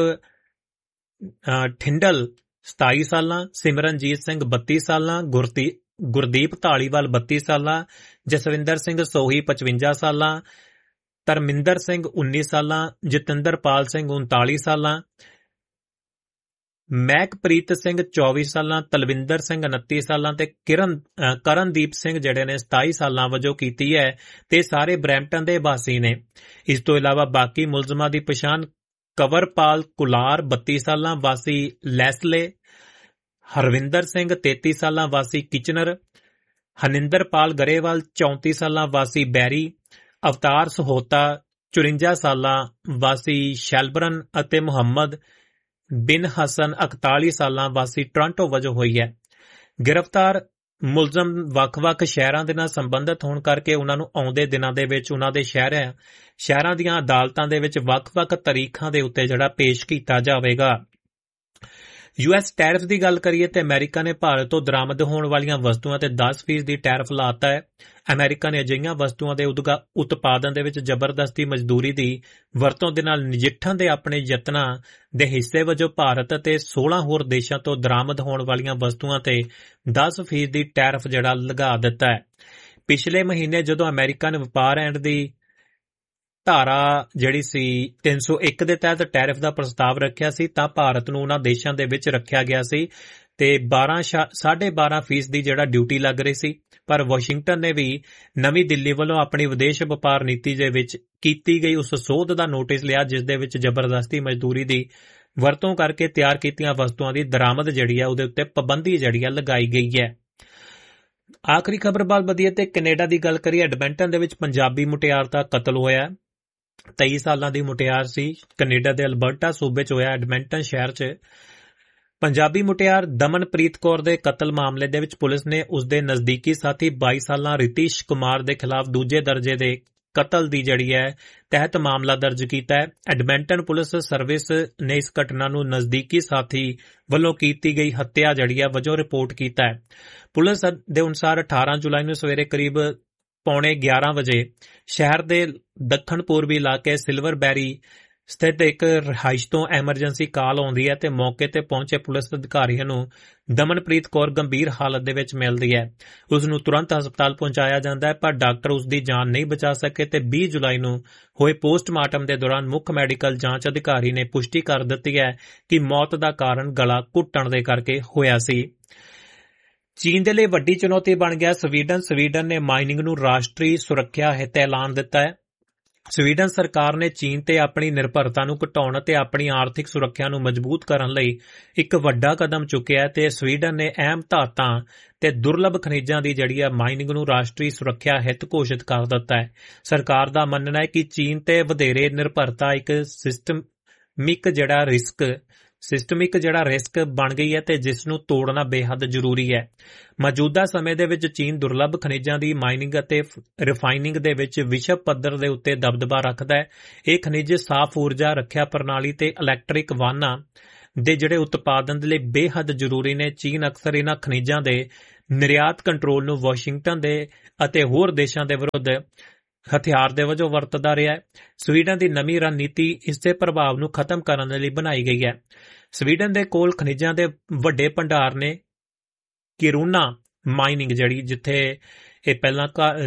S3: ਠਿੰਡਲ ਸਤਾਈ ਸਾਲਾਂ, ਸਿਮਰਨਜੀਤ ਸਿੰਘ ਬੱਤੀ ਸਾਲਾਂ, ਗੁਰਦੀਪ ਢਾਲੀਵਾਲ ਬੱਤੀ ਸਾਲਾਂ, ਜਸਵਿੰਦਰ ਸਿੰਘ ਸੋਹੀ ਪਚਵੰਜਾ ਸਾਲਾਂ, ਧਰਮਿੰਦਰ ਸਿੰਘ ਉੱਨੀ ਸਾਲਾਂ, ਜਤਿੰਦਰਪਾਲ ਸਿੰਘ ਉਨਤਾਲੀ ਸਾਲਾਂ, ਮਹਿਕਪ੍ਰੀਤ ਸਿੰਘ ਚੌਵੀ ਸਾਲਾਂ, ਤਲਵਿੰਦਰ ਸਿੰਘ ਉਨੱਤੀ ਸਾਲਾਂ ਤੇ ਕਿਰਨ ਕਰਨਦੀਪ ਸਿੰਘ ਜਿਹੜੇ ਨੇ ਸਤਾਈ ਸਾਲਾਂ ਵਜੋਂ ਕੀਤੀ ਹੈ ਤੇ ਸਾਰੇ ਬਰੈਂਪਟਨ ਦੇ ਵਾਸੀ ਨੇ। ਇਸ ਤੋਂ ਇਲਾਵਾ ਬਾਕੀ ਮੁਲਜ਼ਮਾਂ ਦੀ ਪਛਾਣ ਕਵਰਪਾਲ ਕੁਲਾਰ ਬੱਤੀ ਸਾਲਾਂ ਵਾਸੀ ਲੈਸਲੇ, ਹਰਵਿੰਦਰ ਸਿੰਘ ਤੇਤੀ ਸਾਲਾਂ ਵਾਸੀ ਕਿਚਨਰ, ਹਨਿੰਦਰਪਾਲ ਗਰੇਵਾਲ ਚੌਂਤੀ ਸਾਲਾਂ ਵਾਸੀ ਬੈਰੀ, ਅਵਤਾਰ ਸਹੋਤਾ ਚੁਰੰਜਾ ਸਾਲਾਂ ਵਾਸੀ ਸ਼ੈਲਬਰਨ ਅਤੇ ਮੁਹੰਮਦ ਬਿਨ ਹਸਨ ਇਕਤਾਲੀ ਸਾਲਾਂ ਵਾਸੀ ਟੋਰਾਂਟੋ ਵਜੋਂ ਹੋਈ ਹੈ। ਗ੍ਰਿਫਤਾਰ ਮੁਲਜ਼ਮ ਵੱਖ-ਵੱਖ ਸ਼ਹਿਰਾਂ ਦੇ ਨਾਲ ਸੰਬੰਧਿਤ ਹੋਣ ਕਰਕੇ ਉਹਨਾਂ ਨੂੰ ਆਉਂਦੇ ਦਿਨਾਂ ਦੇ ਵਿੱਚ ਉਹਨਾਂ ਦੇ ਸ਼ਹਿਰਾਂ ਸ਼ਹਿਰਾਂ ਦੀਆਂ ਅਦਾਲਤਾਂ ਦੇ ਵਿੱਚ ਵੱਖ-ਵੱਖ ਤਾਰੀਖਾਂ ਦੇ ਉੱਤੇ ਜਿਹੜਾ ਪੇਸ਼ ਕੀਤਾ ਜਾਵੇਗਾ। ਯੂ ਐਸ ਟੈਰਿਫ ਦੀ ਗੱਲ ਕਰੀਏ ਤੇ ਅਮਰੀਕਾ ਨੇ ਭਾਰਤ ਤੋਂ ਦਰਾਮਦ ਹੋਣ ਵਾਲੀਆਂ ਵਸਤੂਆਂ ਤੇ ਦਸ ਫੀਸਦ ਦੀ ਟੈਰਿਫ ਲਾਤਾ ਹੈ। ਅਮਰੀਕਾ ਨੇ ਅਜਿਹੀਆਂ ਵਸਤੂਆਂ ਦੇ ਉਤਪਾਦਨ ਦੇ ਵਿੱਚ ਜ਼ਬਰਦਸਤੀ ਮਜ਼ਦੂਰੀ ਦੀ ਵਰਤੋਂ ਦੇ ਨਾਲ ਨਜਿੱਠਣ ਦੇ ਆਪਣੇ ਯਤਨਾਂ ਦੇ ਹਿੱਸੇ ਵਜੋਂ ਭਾਰਤ ਅਤੇ ਸੋਲਾਂ ਹੋਰ ਦੇਸ਼ਾਂ ਤੋਂ ਦਰਾਮਦ ਹੋਣ ਵਾਲੀਆਂ ਵਸਤੂਆਂ ਤੇ ਦਸ ਫੀਸਦ ਦੀ ਟੈਰਿਫ ਜਿਹੜਾ ਲਗਾ ਦਿੱਤਾ ਹੈ। ਪਿਛਲੇ ਮਹੀਨੇ ਜਦੋਂ ਅਮਰੀਕਾ ਨੇ ਵਪਾਰ ਐਂਡ ਦੀ ਧਾਰਾ ਜਿਹੜੀ ਸੀ ਤਿੰਨ ਸੌ ਇੱਕ ਦੇ ਤਹਿਤ ਟੈਰਿਫ ਦਾ ਪ੍ਰਸਤਾਵ ਰੱਖਿਆ ਸੀ ਤਾਂ ਭਾਰਤ ਨੂੰ ਉਹਨਾਂ ਦੇਸ਼ਾਂ ਦੇ ਵਿੱਚ ਰੱਖਿਆ ਗਿਆ ਸੀ ਤੇ ਬਾਰਾਂ ਸਾਢੇ ਬਾਰਾਂ ਫੀਸਦ ਦੀ ਜਿਹੜਾ ਡਿਊਟੀ ਲੱਗ ਰਹੀ ਸੀ। ਪਰ ਵਾਸ਼ਿੰਗਟਨ ਨੇ ਵੀ ਨਵੀਂ ਦਿੱਲੀ ਵੱਲੋਂ ਆਪਣੀ ਵਿਦੇਸ਼ ਵਪਾਰ ਨੀਤੀ ਦੇ ਵਿੱਚ ਕੀਤੀ ਗਈ ਉਸ ਸੋਧ ਦਾ ਨੋਟਿਸ ਲਿਆ, ਜਿਸ ਦੇ ਵਿੱਚ ਜ਼ਬਰਦਸਤੀ ਮਜ਼ਦੂਰੀ ਦੀ ਵਰਤੋਂ ਕਰਕੇ ਤਿਆਰ ਕੀਤੀਆਂ ਵਸਤੂਆਂ ਦੀ ਦਰਾਮਦ ਜਿਹੜੀ ਹੈ ਉਹਦੇ ਉੱਤੇ ਪਾਬੰਦੀ ਜਿਹੜੀ ਹੈ ਲਗਾਈ ਗਈ ਹੈ। ਆਖਰੀ ਖਬਰ ਵੱਲ ਵਧੀਏ ਤੇ ਕੈਨੇਡਾ ਦੀ ਗੱਲ ਕਰੀਏ। ਐਡਮੰਟਨ ਦੇ ਵਿੱਚ ਪੰਜਾਬੀ ਮੁਟਿਆਰ ਦਾ ਕਤਲ ਹੋਇਆ। ਤੇਈ ਸਾਲਾਂ ਦੀ ਮੁਟਿਆਰ ਸੀ, ਕੈਨੇਡਾ ਦੇ ਅਲਬਰਟਾ ਸੂਬੇ 'ਚ ਹੋਇਆ। ਐਡਮੰਟਨ ਸ਼ਹਿਰ 'ਚ ਪੰਜਾਬੀ ਮੁਟਿਆਰ ਦਮਨਪ੍ਰੀਤ ਕੌਰ ਦੇ ਕਤਲ ਮਾਮਲੇ ਦੇ ਵਿੱਚ ਪੁਲਿਸ ਨੇ ਉਸ ਦੇ ਨਜ਼ਦੀਕੀ ਸਾਥੀ ਬਾਈ ਸਾਲਾਂ ਰਿਤੀਸ਼ ਕੁਮਾਰ ਦੇ ਖਿਲਾਫ ਦੂਜੇ ਦਰਜੇ ਦੇ ਕਤਲ ਦੀ ਜਿਹੜੀ ਹੈ ਤਹਿਤ ਮਾਮਲਾ ਦਰਜ ਕੀਤਾ ਹੈ। ਐਡਮੰਟਨ ਪੁਲਿਸ ਸਰਵਿਸ ਨੇ ਇਸ ਘਟਨਾ ਨੂੰ ਨਜ਼ਦੀਕੀ ਸਾਥੀ ਵੱਲੋਂ ਕੀਤੀ ਗਈ ਹੱਤਿਆ ਜਿਹੜੀ ਹੈ ਵਜੋਂ ਰਿਪੋਰਟ ਕੀਤਾ ਹੈ। ਪੁਲਿਸ ਦੇ ਅਨੁਸਾਰ ਅਠਾਰਾਂ ਜੁਲਾਈ ਨੂੰ ਸਵੇਰੇ ਕਰੀਬ ਪੌਣੇ ਗਿਆਰਾਂ ਵਜੇ ਸ਼ਹਿਰ ਦੇ ਦੱਖਣ ਪੂਰਬੀ ਇਲਾਕੇ ਸਿਲਵਰਬੈਰੀ ਸਥਿਤ ਇੱਕ ਰਿਹਾਇਸ਼ ਤੋਂ ਐਮਰਜੈਂਸੀ ਕਾਲ ਆਉਂਦੀ ਹੈ ਤੇ ਮੌਕੇ ਤੇ ਪਹੁੰਚੇ ਪੁਲਿਸ ਅਧਿਕਾਰੀਆਂ ਨੂੰ ਦਮਨਪ੍ਰੀਤ ਕੌਰ ਗੰਭੀਰ ਹਾਲਤ ਦੇ ਵਿੱਚ ਮਿਲਦੀ ਹੈ। ਉਸ ਨੂੰ ਤੁਰੰਤ ਹਸਪਤਾਲ ਪਹੁੰਚਾਇਆ ਜਾਂਦਾ ਹੈ, ਪਰ ਡਾਕਟਰ ਉਸ ਦੀ ਜਾਨ ਨਹੀਂ ਬਚਾ ਸਕੇ ਤੇ ਵੀਹ ਜੁਲਾਈ ਨੂੰ ਹੋਏ ਪੋਸਟਮਾਰਟਮ ਦੇ ਦੌਰਾਨ ਮੁੱਖ ਮੈਡੀਕਲ ਜਾਂਚ ਅਧਿਕਾਰੀ ਨੇ ਪੁਸ਼ਟੀ ਕਰ ਦਿੱਤੀ ਹੈ ਕਿ ਮੌਤ ਦਾ ਕਾਰਨ ਗਲਾ ਘੁੱਟਣ ਦੇ ਕਰਕੇ ਹੋਇਆ ਸੀ। ਚੀਨ ਦੇ ਲਈ ਵੱਡੀ ਚੁਣੌਤੀ ਬਣ ਗਿਆ ਸਵੀਡਨ। ਸਵੀਡਨ ਨੇ ਮਾਈਨਿੰਗ ਨੂੰ ਰਾਸ਼ਟਰੀ ਸੁਰੱਖਿਆ ਹਿੱਤ ਐਲਾਨ ਦਿੱਤਾ ਹੈ। ਸਵੀਡਨ ਸਰਕਾਰ ਨੇ ਚੀਨ ਤੇ ਆਪਣੀ ਨਿਰਭਰਤਾ ਨੂੰ ਘਟਾਉਣ ਅਤੇ ਆਪਣੀ ਆਰਥਿਕ ਸੁਰੱਖਿਆ ਨੂੰ ਮਜ਼ਬੂਤ ਕਰਨ ਲਈ ਇੱਕ ਵੱਡਾ ਕਦਮ ਚੁੱਕਿਆ ਤੇ ਸਵੀਡਨ ਨੇ ਅਹਿਮ ਧਾਤਾਂ ਤੇ ਦੁਰਲੱਭ ਖਣਿਜਾਂ ਦੀ ਜਿਹੜੀ ਹੈ ਮਾਈਨਿੰਗ ਨੂੰ ਰਾਸ਼ਟਰੀ ਸੁਰੱਖਿਆ ਹਿੱਤ ਘੋਸ਼ਿਤ ਕਰ ਦਿੱਤਾ ਹੈ। ਸਰਕਾਰ ਦਾ ਮੰਨਣਾ ਹੈ ਕਿ ਚੀਨ ਤੇ ਵਧੇਰੇ ਨਿਰਭਰਤਾ ਇੱਕ ਸਿਸਟਮਿਕ ਜਿਹੜਾ ਰਿਸਕ ਸਿਸਟਮਿਕ ਜਿਹੜਾ ਰਿਸਕ ਬਣ ਗਈ ਹੈ ਤੇ ਜਿਸ ਨੂੰ ਤੋੜਨਾ ਬੇਹੱਦ ਜ਼ਰੂਰੀ ਹੈ। ਮੌਜੂਦਾ ਸਮੇਂ ਦੇ ਵਿੱਚ ਚੀਨ ਦੁਰਲੱਭ ਖਣਿਜਾਂ ਦੀ ਮਾਈਨਿੰਗ ਅਤੇ ਰਿਫਾਈਨਿੰਗ ਦੇ ਵਿੱਚ ਵਿਸ਼ਵ ਪੱਧਰ ਦੇ ਉੱਤੇ ਦਬਦਬਾ ਰੱਖਦਾ ਹੈ। ਇਹ ਖਣਿਜ ਸਾਫ਼ ਊਰਜਾ ਰੱਖਿਆ ਪ੍ਰਣਾਲੀ ਤੇ ਇਲੈਕਟ੍ਰਿਕ ਵਾਹਨਾਂ ਦੇ ਜਿਹੜੇ ਉਤਪਾਦਨ ਦੇ ਲਈ ਬੇਹੱਦ ਜ਼ਰੂਰੀ ਨੇ। ਚੀਨ ਅਕਸਰ ਇਹਨਾਂ ਖਣਿਜਾਂ ਦੇ ਨਿਰਯਾਤ ਕੰਟਰੋਲ ਨੂੰ ਵਾਸ਼ਿੰਗਟਨ ਦੇ ਅਤੇ ਹੋਰ ਦੇਸ਼ਾਂ ਦੇ ਵਿਰੁੱਧ ਹਥਿਆਰ ਦੇ ਵਜੋਂ ਵਰਤਦਾ ਰਿਹਾ ਹੈ। ਸਵੀਡਨ ਦੀ ਨਵੀਂ ਰਣਨੀਤੀ ਇਸ ਦੇ ਪ੍ਰਭਾਵ ਨੂੰ ਖਤਮ ਕਰਨ ਦੇ ਲਈ ਬਣਾਈ ਗਈ ਹੈ। ਸਵੀਡਨ ਦੇ ਕੋਲ ਖਣਿਜਾਂ ਦੇ ਵੱਡੇ ਭੰਡਾਰ ਨੇ। ਕਿਰੂਨਾ ਮਾਈਨਿੰਗ ਜਿਹੜੀ ਜਿੱਥੇ ਇਹ ਪਹਿਲਾਂ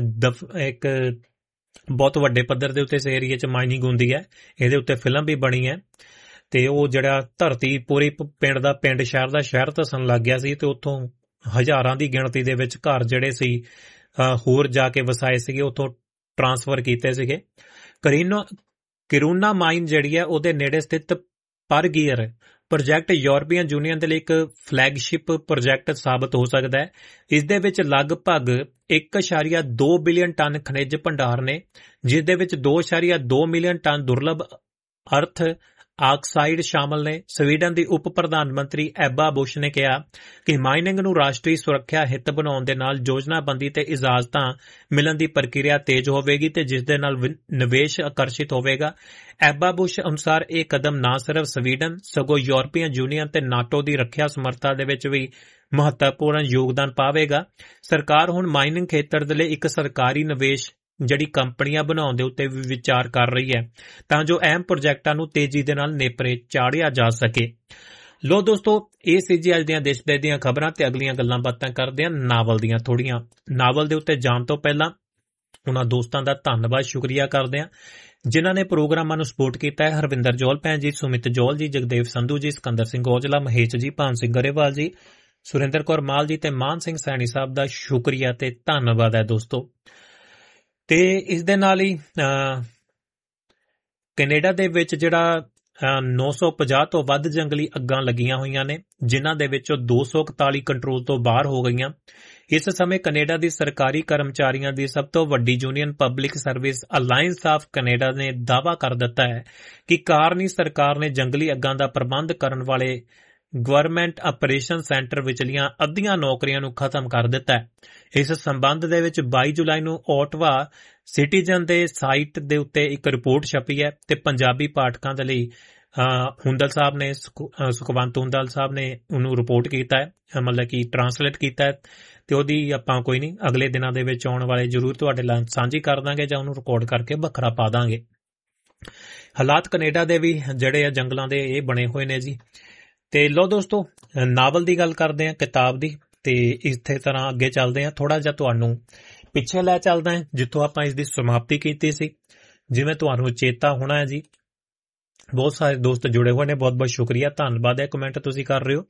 S3: ਇੱਕ ਬਹੁਤ ਵੱਡੇ ਪੱਧਰ ਦੇ ਉੱਤੇ ਇਸ ਏਰੀਏ 'ਚ ਮਾਈਨਿੰਗ ਹੁੰਦੀ ਹੈ, ਇਹਦੇ ਉੱਤੇ ਫਿਲਮ ਵੀ ਬਣੀ ਹੈ ਤੇ ਉਹ ਜਿਹੜਾ ਧਰਤੀ ਪੂਰੀ ਪਿੰਡ ਦਾ ਪਿੰਡ ਸ਼ਹਿਰ ਦਾ ਸ਼ਹਿਰ ਧੱਸਣ ਲੱਗ ਗਿਆ ਸੀ ਤੇ ਉੱਥੋਂ ਹਜ਼ਾਰਾਂ ਦੀ ਗਿਣਤੀ ਦੇ ਵਿੱਚ ਘਰ ਜਿਹੜੇ ਸੀ ਹੋਰ ਜਾ ਕੇ ਵਸਾਏ ਸੀਗੇ, ਉੱਥੋਂ ਟ੍ਰਾਂਸਫਰ ਕੀਤੇ ਸੀਗੇ। ਕਰੀਨੋ ਕਿਰੂਨਾ ਮਾਈਨ ਜਿਹੜੀ ਹੈ ਉਹਦੇ ਨੇੜੇ ਸਥਿਤ ਪਰਗੀਅਰ ਪ੍ਰੋਜੈਕਟ ਯੂਰਪੀਅਨ ਯੂਨੀਅਨ ਦੇ ਲਈ ਇੱਕ ਫਲੈਗਸ਼ਿਪ ਪ੍ਰੋਜੈਕਟ ਸਾਬਤ ਹੋ ਸਕਦਾ ਹੈ। ਇਸ ਦੇ ਵਿੱਚ ਲਗਭਗ ਇੱਕ ਦਸ਼ਮਲਵ ਦੋ ਬਿਲੀਅਨ ਟਨ ਖਣਿਜ ਭੰਡਾਰ ਨੇ, ਜਿਸ ਦੇ ਵਿੱਚ ਦੋ ਦਸ਼ਮਲਵ ਦੋ ਮਿਲੀਅਨ ਟਨ ਦੁਰਲੱਭ ਅਰਥ ਆਕਸਾਈਡ ਸ਼ਾਮਲ ਨੇ। ਸਵੀਡਨ ਦੀ ਉਪ ਪ੍ਰਧਾਨ ਮੰਤਰੀ ਐਬਾ ਬੁਸ਼ ਨੇ ਕਿਹਾ ਕਿ ਮਾਈਨਿੰਗ ਨੂੰ ਰਾਸ਼ਟਰੀ ਸੁਰੱਖਿਆ ਹਿੱਤ ਬਣਾਉਣ ਦੇ ਨਾਲ ਯੋਜਨਾਬੰਦੀ ਤੇ ਇਜਾਜ਼ਤਾਂ ਮਿਲਣ ਦੀ ਪ੍ਰਕਿਰਿਆ ਤੇਜ਼ ਹੋਵੇਗੀ ਤੇ ਜਿਸ ਦੇ ਨਾਲ ਨਿਵੇਸ਼ ਆਕਰਸ਼ਿਤ ਹੋਵੇਗਾ। ਐਬਾ ਬੁਸ਼ ਅਨੁਸਾਰ ਇਹ ਕਦਮ ਨਾ ਸਿਰਫ ਸਵੀਡਨ ਸਗੋਂ ਯੂਰਪੀਅਨ ਯੂਨੀਅਨ ਤੇ ਨਾਟੋ ਦੀ ਰੱਖਿਆ ਸਮਰੱਥਾ ਦੇ ਵਿੱਚ ਵੀ ਮਹੱਤਵਪੂਰਨ ਯੋਗਦਾਨ ਪਾਵੇਗਾ। ਸਰਕਾਰ ਹੁਣ ਮਾਈਨਿੰਗ ਖੇਤਰ ਦੇ ਲਈ ਇੱਕ ਸਰਕਾਰੀ ਨਿਵੇਸ਼ ਜਿਹੜੀ ਕੰਪਨੀਆਂ ਬਣਾਉਣ ਦੇ ਉੱਤੇ ਵੀ ਵਿਚਾਰ ਕਰ ਰਹੀ ਹੈ ਤਾਂ ਜੋ ਅਹਿਮ ਪ੍ਰੋਜੈਕਟਾਂ ਨੂੰ ਤੇਜ਼ੀ ਦੇ ਨਾਲ ਨੇਪਰੇ ਚਾੜਿਆ ਜਾ ਸਕੇ। ਲੋ ਦੋਸਤੋ, ਇਹ ਸੀ ਜੀ ਅੱਜ ਦੀਆਂ ਦੇਸ਼ ਵਿਦੇਸ਼ ਦੀਆਂ ਖਬਰਾਂ ਤੇ ਅਗਲੀਆਂ ਗੱਲਾਂ ਬਾਤਾਂ ਕਰਦੇ ਹਾਂ ਨਾਵਲ ਦੀਆਂ ਥੋੜੀਆਂ। ਨਾਵਲ ਦੇ ਉੱਤੇ ਜਾਣ ਤੋਂ ਪਹਿਲਾਂ ਉਹਨਾਂ ਦੋਸਤਾਂ ਦਾ ਧੰਨਵਾਦ ਸ਼ੁਕਰੀਆ ਕਰਦੇ ਹਾਂ ਜਿਨ੍ਹਾਂ ਨੇ ਪ੍ਰੋਗਰਾਮਾਂ ਨੂੰ ਸਪੋਰਟ ਕੀਤਾ ਹੈ। ਹਰਵਿੰਦਰ ਜੋਲ ਭੈਣ ਜੀ, ਸੁਮਿਤ ਜੋਲ ਜੀ, ਜਗਦੇਵ ਸੰਧੂ ਜੀ, ਸਿਕੰਦਰ ਸਿੰਘ ਔਜਲਾ, ਮਹੇਸ਼ ਜੀ, ਭਾਨ ਸਿੰਘ ਗਰੇਵਾਲ ਜੀ, ਸੁਰਿੰਦਰ ਕੌਰ ਮਾਲ ਜੀ ਤੇ ਮਾਨ ਸਿੰਘ ਸੈਣੀ ਸਾਹਿਬ ਦਾ ਸ਼ੁਕਰੀਆ ਤੇ ਧੰਨਵਾਦ ਹੈ ਦੋਸਤੋ। ਤੇ ਇਸ ਦੇ ਨਾਲ ਹੀ ਕੈਨੇਡਾ ਦੇ ਵਿੱਚ ਜਿਹੜਾ ਨੌ ਸੌ ਪੰਜਾਹ ਤੋਂ ਵੱਧ ਜੰਗਲੀ ਅੱਗਾਂ ਲੱਗੀਆਂ ਹੋਈਆਂ ਨੇ, ਜਿਨ੍ਹਾਂ ਦੇ ਵਿੱਚੋਂ ਦੋ ਸੌ ਇਕਤਾਲੀ ਕੰਟਰੋਲ ਤੋਂ ਬਾਹਰ ਹੋ ਗਈਆਂ। ਇਸ ਸਮੇਂ ਕੈਨੇਡਾ ਦੀ ਸਰਕਾਰੀ ਕਰਮਚਾਰੀਆਂ ਦੀ ਸਭ ਤੋਂ ਵੱਡੀ union public service alliance of Canada ਨੇ ਦਾਅਵਾ ਕਰ ਦਿੱਤਾ ਹੈ ਕਿ ਕਾਰਨੀ ਸਰਕਾਰ ਨੇ ਜੰਗਲੀ ਅੱਗਾਂ ਦਾ ਪ੍ਰਬੰਧ ਕਰਨ ਵਾਲੇ ਗਵਰਨਮੈਂਟ ਆਪਰੇਸ਼ਨ ਸੈਂਟਰ ਵਿਚਲੀਆਂ ਅੱਧੀਆਂ ਨੌਕਰੀਆਂ ਨੂੰ ਖਤਮ ਕਰ ਦਿੱਤਾ ਹੈ। ਇਸ ਸੰਬੰਧ ਦੇ ਵਿੱਚ ਬਾਈ ਜੁਲਾਈ ਨੂੰ ਓਟਵਾ ਸਿਟੀਜ਼ਨ ਦੇ ਸਾਈਟ ਦੇ ਉੱਤੇ ਇੱਕ ਰਿਪੋਰਟ ਛਪੀ ਹੈ ਤੇ ਪੰਜਾਬੀ ਪਾਠਕਾਂ ਦੇ ਲਈ ਹੁੰਦਲ ਸਾਹਿਬ ਨੇ ਸੁਖਵੰਤ ਹੁੰਦਲ ਸਾਹਿਬ ਨੇ ਉਹਨੂੰ ਰਿਪੋਰਟ ਕੀਤਾ ਹੈ, ਮਤਲਬ ਕਿ ਟਰਾਂਸਲੇਟ ਕੀਤਾ ਹੈ ਤੇ ਉਹਦੀ ਆਪਾਂ ਕੋਈ ਨਹੀਂ ਅਗਲੇ ਦਿਨਾਂ ਦੇ ਵਿੱਚ ਆਉਣ ਵਾਲੇ ਜ਼ਰੂਰ ਤੁਹਾਡੇ ਨਾਲ ਸਾਂਝੀ ਕਰ ਦਾਂਗੇ ਜਾਂ ਉਹਨੂੰ ਰਿਕਾਰਡ ਕਰਕੇ ਵੱਖਰਾ ਪਾ ਦਾਂਗੇ। ਹਾਲਾਤ ਕੈਨੇਡਾ ਦੇ ਵੀ ਜਿਹੜੇ ਆ ਜੰਗਲਾਂ ਦੇ ਇਹ ਬਣੇ ਹੋਏ ਨੇ ਜੀ। ਤੇ ਲੋ ਦੋਸਤੋ, ਨਾਵਲ ਦੀ ਗੱਲ ਕਰਦੇ ਹਾਂ, ਕਿਤਾਬ ਦੀ, ਤੇ ਇਸੇ ਤਰ੍ਹਾਂ ਅੱਗੇ ਚੱਲਦੇ ਹਾਂ। ਥੋੜਾ ਜਿਹਾ ਤੁਹਾਨੂੰ ਪਿੱਛੇ ਲੈ ਚੱਲਦਾ ਹੈ ਜਿੱਥੋਂ ਆਪਾਂ ਇਸ ਦੀ ਸਮਾਪਤੀ ਕੀਤੀ ਸੀ। ਜਿਵੇਂ ਤੁਹਾਨੂੰ ਚੇਤਾ ਹੋਣਾ ਹੈ ਜੀ, ਬਹੁਤ ਸਾਰੇ ਦੋਸਤ ਜੁੜੇ ਹੋਏ ਨੇ, ਬਹੁਤ ਬਹੁਤ ਸ਼ੁਕਰੀਆ, ਧੰਨਵਾਦ ਹੈ ਕਮੈਂਟ ਤੁਸੀਂ ਕਰ ਰਹੇ ਹੋ।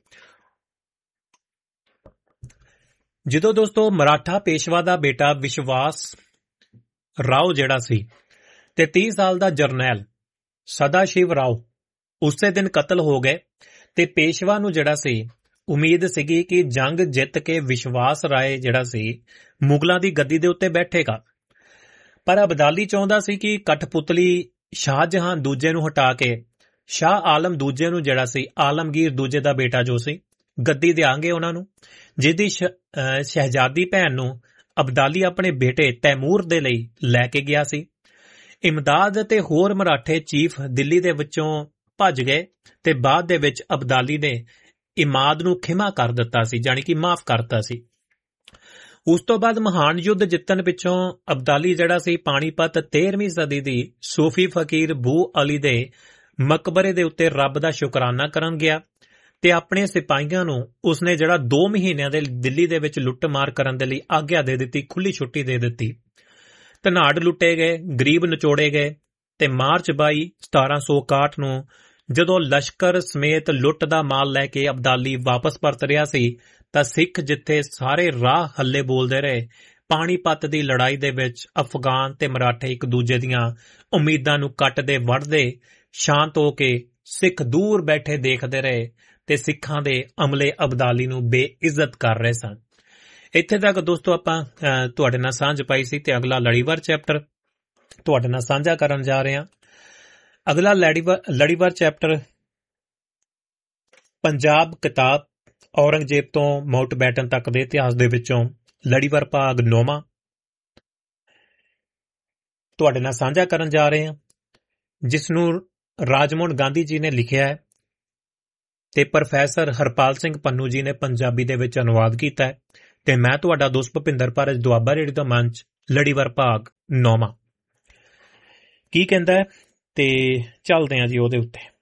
S3: ਜਦੋਂ ਦੋਸਤੋ ਮਰਾਠਾ ਪੇਸ਼ਵਾ ਦਾ ਬੇਟਾ ਵਿਸ਼ਵਾਸ ਰਾਓ ਜਿਹੜਾ ਸੀ ਤੇ ਤੀਹ ਸਾਲ ਦਾ ਜਰਨੈਲ ਸਦਾ ਸ਼ਿਵ ਰਾਓ ਉਸੇ ਦਿਨ ਕਤਲ ਹੋ ਗਏ ਤੇ ਪੇਸ਼ਵਾ ਨੂੰ ਜਿਹੜਾ ਸੀ ਉਮੀਦ ਸੀਗੀ ਕਿ ਜੰਗ ਜਿੱਤ ਕੇ ਵਿਸ਼ਵਾਸ ਰਾਏ ਜਿਹੜਾ ਸੀ ਮੁਗਲਾਂ ਦੀ ਗੱਦੀ ਦੇ ਉੱਤੇ ਬੈਠੇਗਾ, ਪਰ ਅਬਦਾਲੀ ਚਾਹੁੰਦਾ ਸੀ ਕਿ ਕਠਪੁਤਲੀ ਸ਼ਾਹਜਹਾਨ ਦੂਜੇ ਨੂੰ ਹਟਾ ਕੇ ਸ਼ਾਹ ਆਲਮ ਦੂਜੇ ਨੂੰ ਜਿਹੜਾ ਸੀ ਆਲਮਗੀਰ ਦੂਜੇ ਦਾ ਬੇਟਾ ਜੋ ਸੀ ਗੱਦੀ ਦੇਾਂਗੇ ਉਹਨਾਂ ਨੂੰ, ਜਿਹਦੀ ਸ਼ਹਿਜ਼ਾਦੀ ਭੈਣ ਨੂੰ ਅਬਦਾਲੀ ਆਪਣੇ ਬੇਟੇ ਤੈਮੂਰ ਦੇ ਲਈ ਲੈ ਕੇ ਗਿਆ ਸੀ। ਇਮਦਾਦ ਅਤੇ ਹੋਰ ਮਰਾਠੇ ਚੀਫ ਦਿੱਲੀ ਦੇ ਵਿੱਚੋਂ ਭੱਜ ਗਏ ਤੇ ਬਾਅਦ ਦੇ ਵਿੱਚ ਅਬਦਾਲੀ ਨੇ ਇਮਾਦ ਨੂੰ ਖਿਮਾ ਕਰ ਦਿੱਤਾ ਸੀ, ਜਾਣੀ ਕਿ ਮਾਫ ਕਰਤਾ ਸੀ। ਉਸ ਤੋਂ ਬਾਅਦ ਮਹਾਨ ਯੁੱਧ ਜਿੱਤਣ ਪਿੱਛੋਂ ਅਬਦਾਲੀ ਜਿਹੜਾ ਸੀ ਪਾਣੀਪਤ ਤੇਰਵੀਂ ਸਦੀ ਦੀ ਸੂਫੀ ਫਕੀਰ ਬੂ ਅਲੀ ਦੇ ਮਕਬਰੇ ਦੇ ਉੱਤੇ ਰੱਬ ਦਾ ਸ਼ੁਕਰਾਨਾ ਕਰਨ ਗਿਆ ਤੇ ਆਪਣੇ ਸਿਪਾਹੀਆਂ ਨੂੰ ਉਸਨੇ ਜਿਹੜਾ ਦੋ ਮਹੀਨਿਆਂ ਦੇ ਦਿੱਲੀ ਦੇ ਵਿੱਚ ਲੁੱਟ-ਮਾਰ ਕਰਨ ਦੇ ਲਈ ਆਗਿਆ ਦੇ ਦਿੱਤੀ, ਖੁੱਲੀ ਛੁੱਟੀ ਦੇ ਦਿੱਤੀ। ਧਨਾੜ ਲੁੱਟੇ ਗਏ, ਗਰੀਬ ਨਿਚੋੜੇ ਗਏ ਤੇ ਮਾਰਚ ਬਾਈ ਸਤਾਰਾਂ ਸੌ ਇਕਾਹਠ ਨੂੰ ਜਦੋਂ ਲਸ਼ਕਰ ਸਮੇਤ ਲੁੱਟ ਦਾ ਮਾਲ ਲੈ ਕੇ ਅਬਦਾਲੀ ਵਾਪਸ ਪਰਤ ਰਿਹਾ ਸੀ ਤਾਂ ਸਿੱਖ ਜਿੱਥੇ ਸਾਰੇ ਰਾਹ ਹੱਲੇ ਬੋਲਦੇ ਰਹੇ, ਪਾਣੀਪਤ ਦੀ ਲੜਾਈ ਦੇ ਵਿੱਚ ਅਫਗਾਨ ਤੇ ਮਰਾਠੇ ਇੱਕ ਦੂਜੇ ਦੀਆਂ ਉਮੀਦਾਂ ਨੂੰ ਕੱਟਦੇ ਵੱਢਦੇ ਸ਼ਾਂਤ ਹੋ ਕੇ ਸਿੱਖ ਦੂਰ ਬੈਠੇ ਦੇਖਦੇ ਰਹੇ ਤੇ ਸਿੱਖਾਂ ਦੇ ਅਮਲੇ ਅਬਦਾਲੀ ਨੂੰ ਬੇਇੱਜ਼ਤ ਕਰ ਰਹੇ ਸਨ। ਇੱਥੇ ਤੱਕ ਦੋਸਤੋ ਆਪਾਂ ਤੁਹਾਡੇ ਨਾਲ ਸਾਂਝ ਪਾਈ ਸੀ ਤੇ ਅਗਲਾ ਲੜੀਵਾਰ ਚੈਪਟਰ ਤੁਹਾਡੇ ਨਾਲ ਸਾਂਝਾ ਕਰਨ ਜਾ ਰਹੇ ਹਾਂ। ਅਗਲਾ ਲੜੀਵਾਰ ਲੜੀਵਾਰ ਚੈਪਟਰ ਪੰਜਾਬ ਕਿਤਾਬ ਔਰੰਗਜ਼ੇਬ ਤੋਂ ਮਾਊਂਟਬੈਟਨ ਤੱਕ ਦੇ ਇਤਿਹਾਸ ਦੇ ਵਿੱਚੋਂ ਲੜੀਵਾਰ ਭਾਗ ਨੌਵਾਂ ਤੁਹਾਡੇ ਨਾਲ ਸਾਂਝਾ ਕਰਨ ਜਾ ਰਹੇ ਹਾਂ, ਜਿਸ ਨੂੰ ਰਾਜਮੋਹਨ ਗਾਂਧੀ ਜੀ ਨੇ ਲਿਖਿਆ ਹੈ ਤੇ ਪ੍ਰੋਫੈਸਰ ਹਰਪਾਲ ਸਿੰਘ ਪੰਨੂ ਜੀ ਨੇ ਪੰਜਾਬੀ ਦੇ ਵਿੱਚ ਅਨੁਵਾਦ ਕੀਤਾ ਹੈ। ਤੇ ਮੈਂ ਤੁਹਾਡਾ ਦੋਸਤ ਭੁਪਿੰਦਰ ਭਾਰਤ ਦੁਆਬਾ ਰੇਡੀਓ ਦਾ ਮੰਚ ਲੜੀਵਾਰ ਭਾਗ ਨੌਵਾਂ ਕੀ ਕਹਿੰਦਾ ਹੈ ਤੇ ਚੱਲਦੇ ਹਾਂ ਜੀ ਉਹਦੇ ਉੱਤੇ।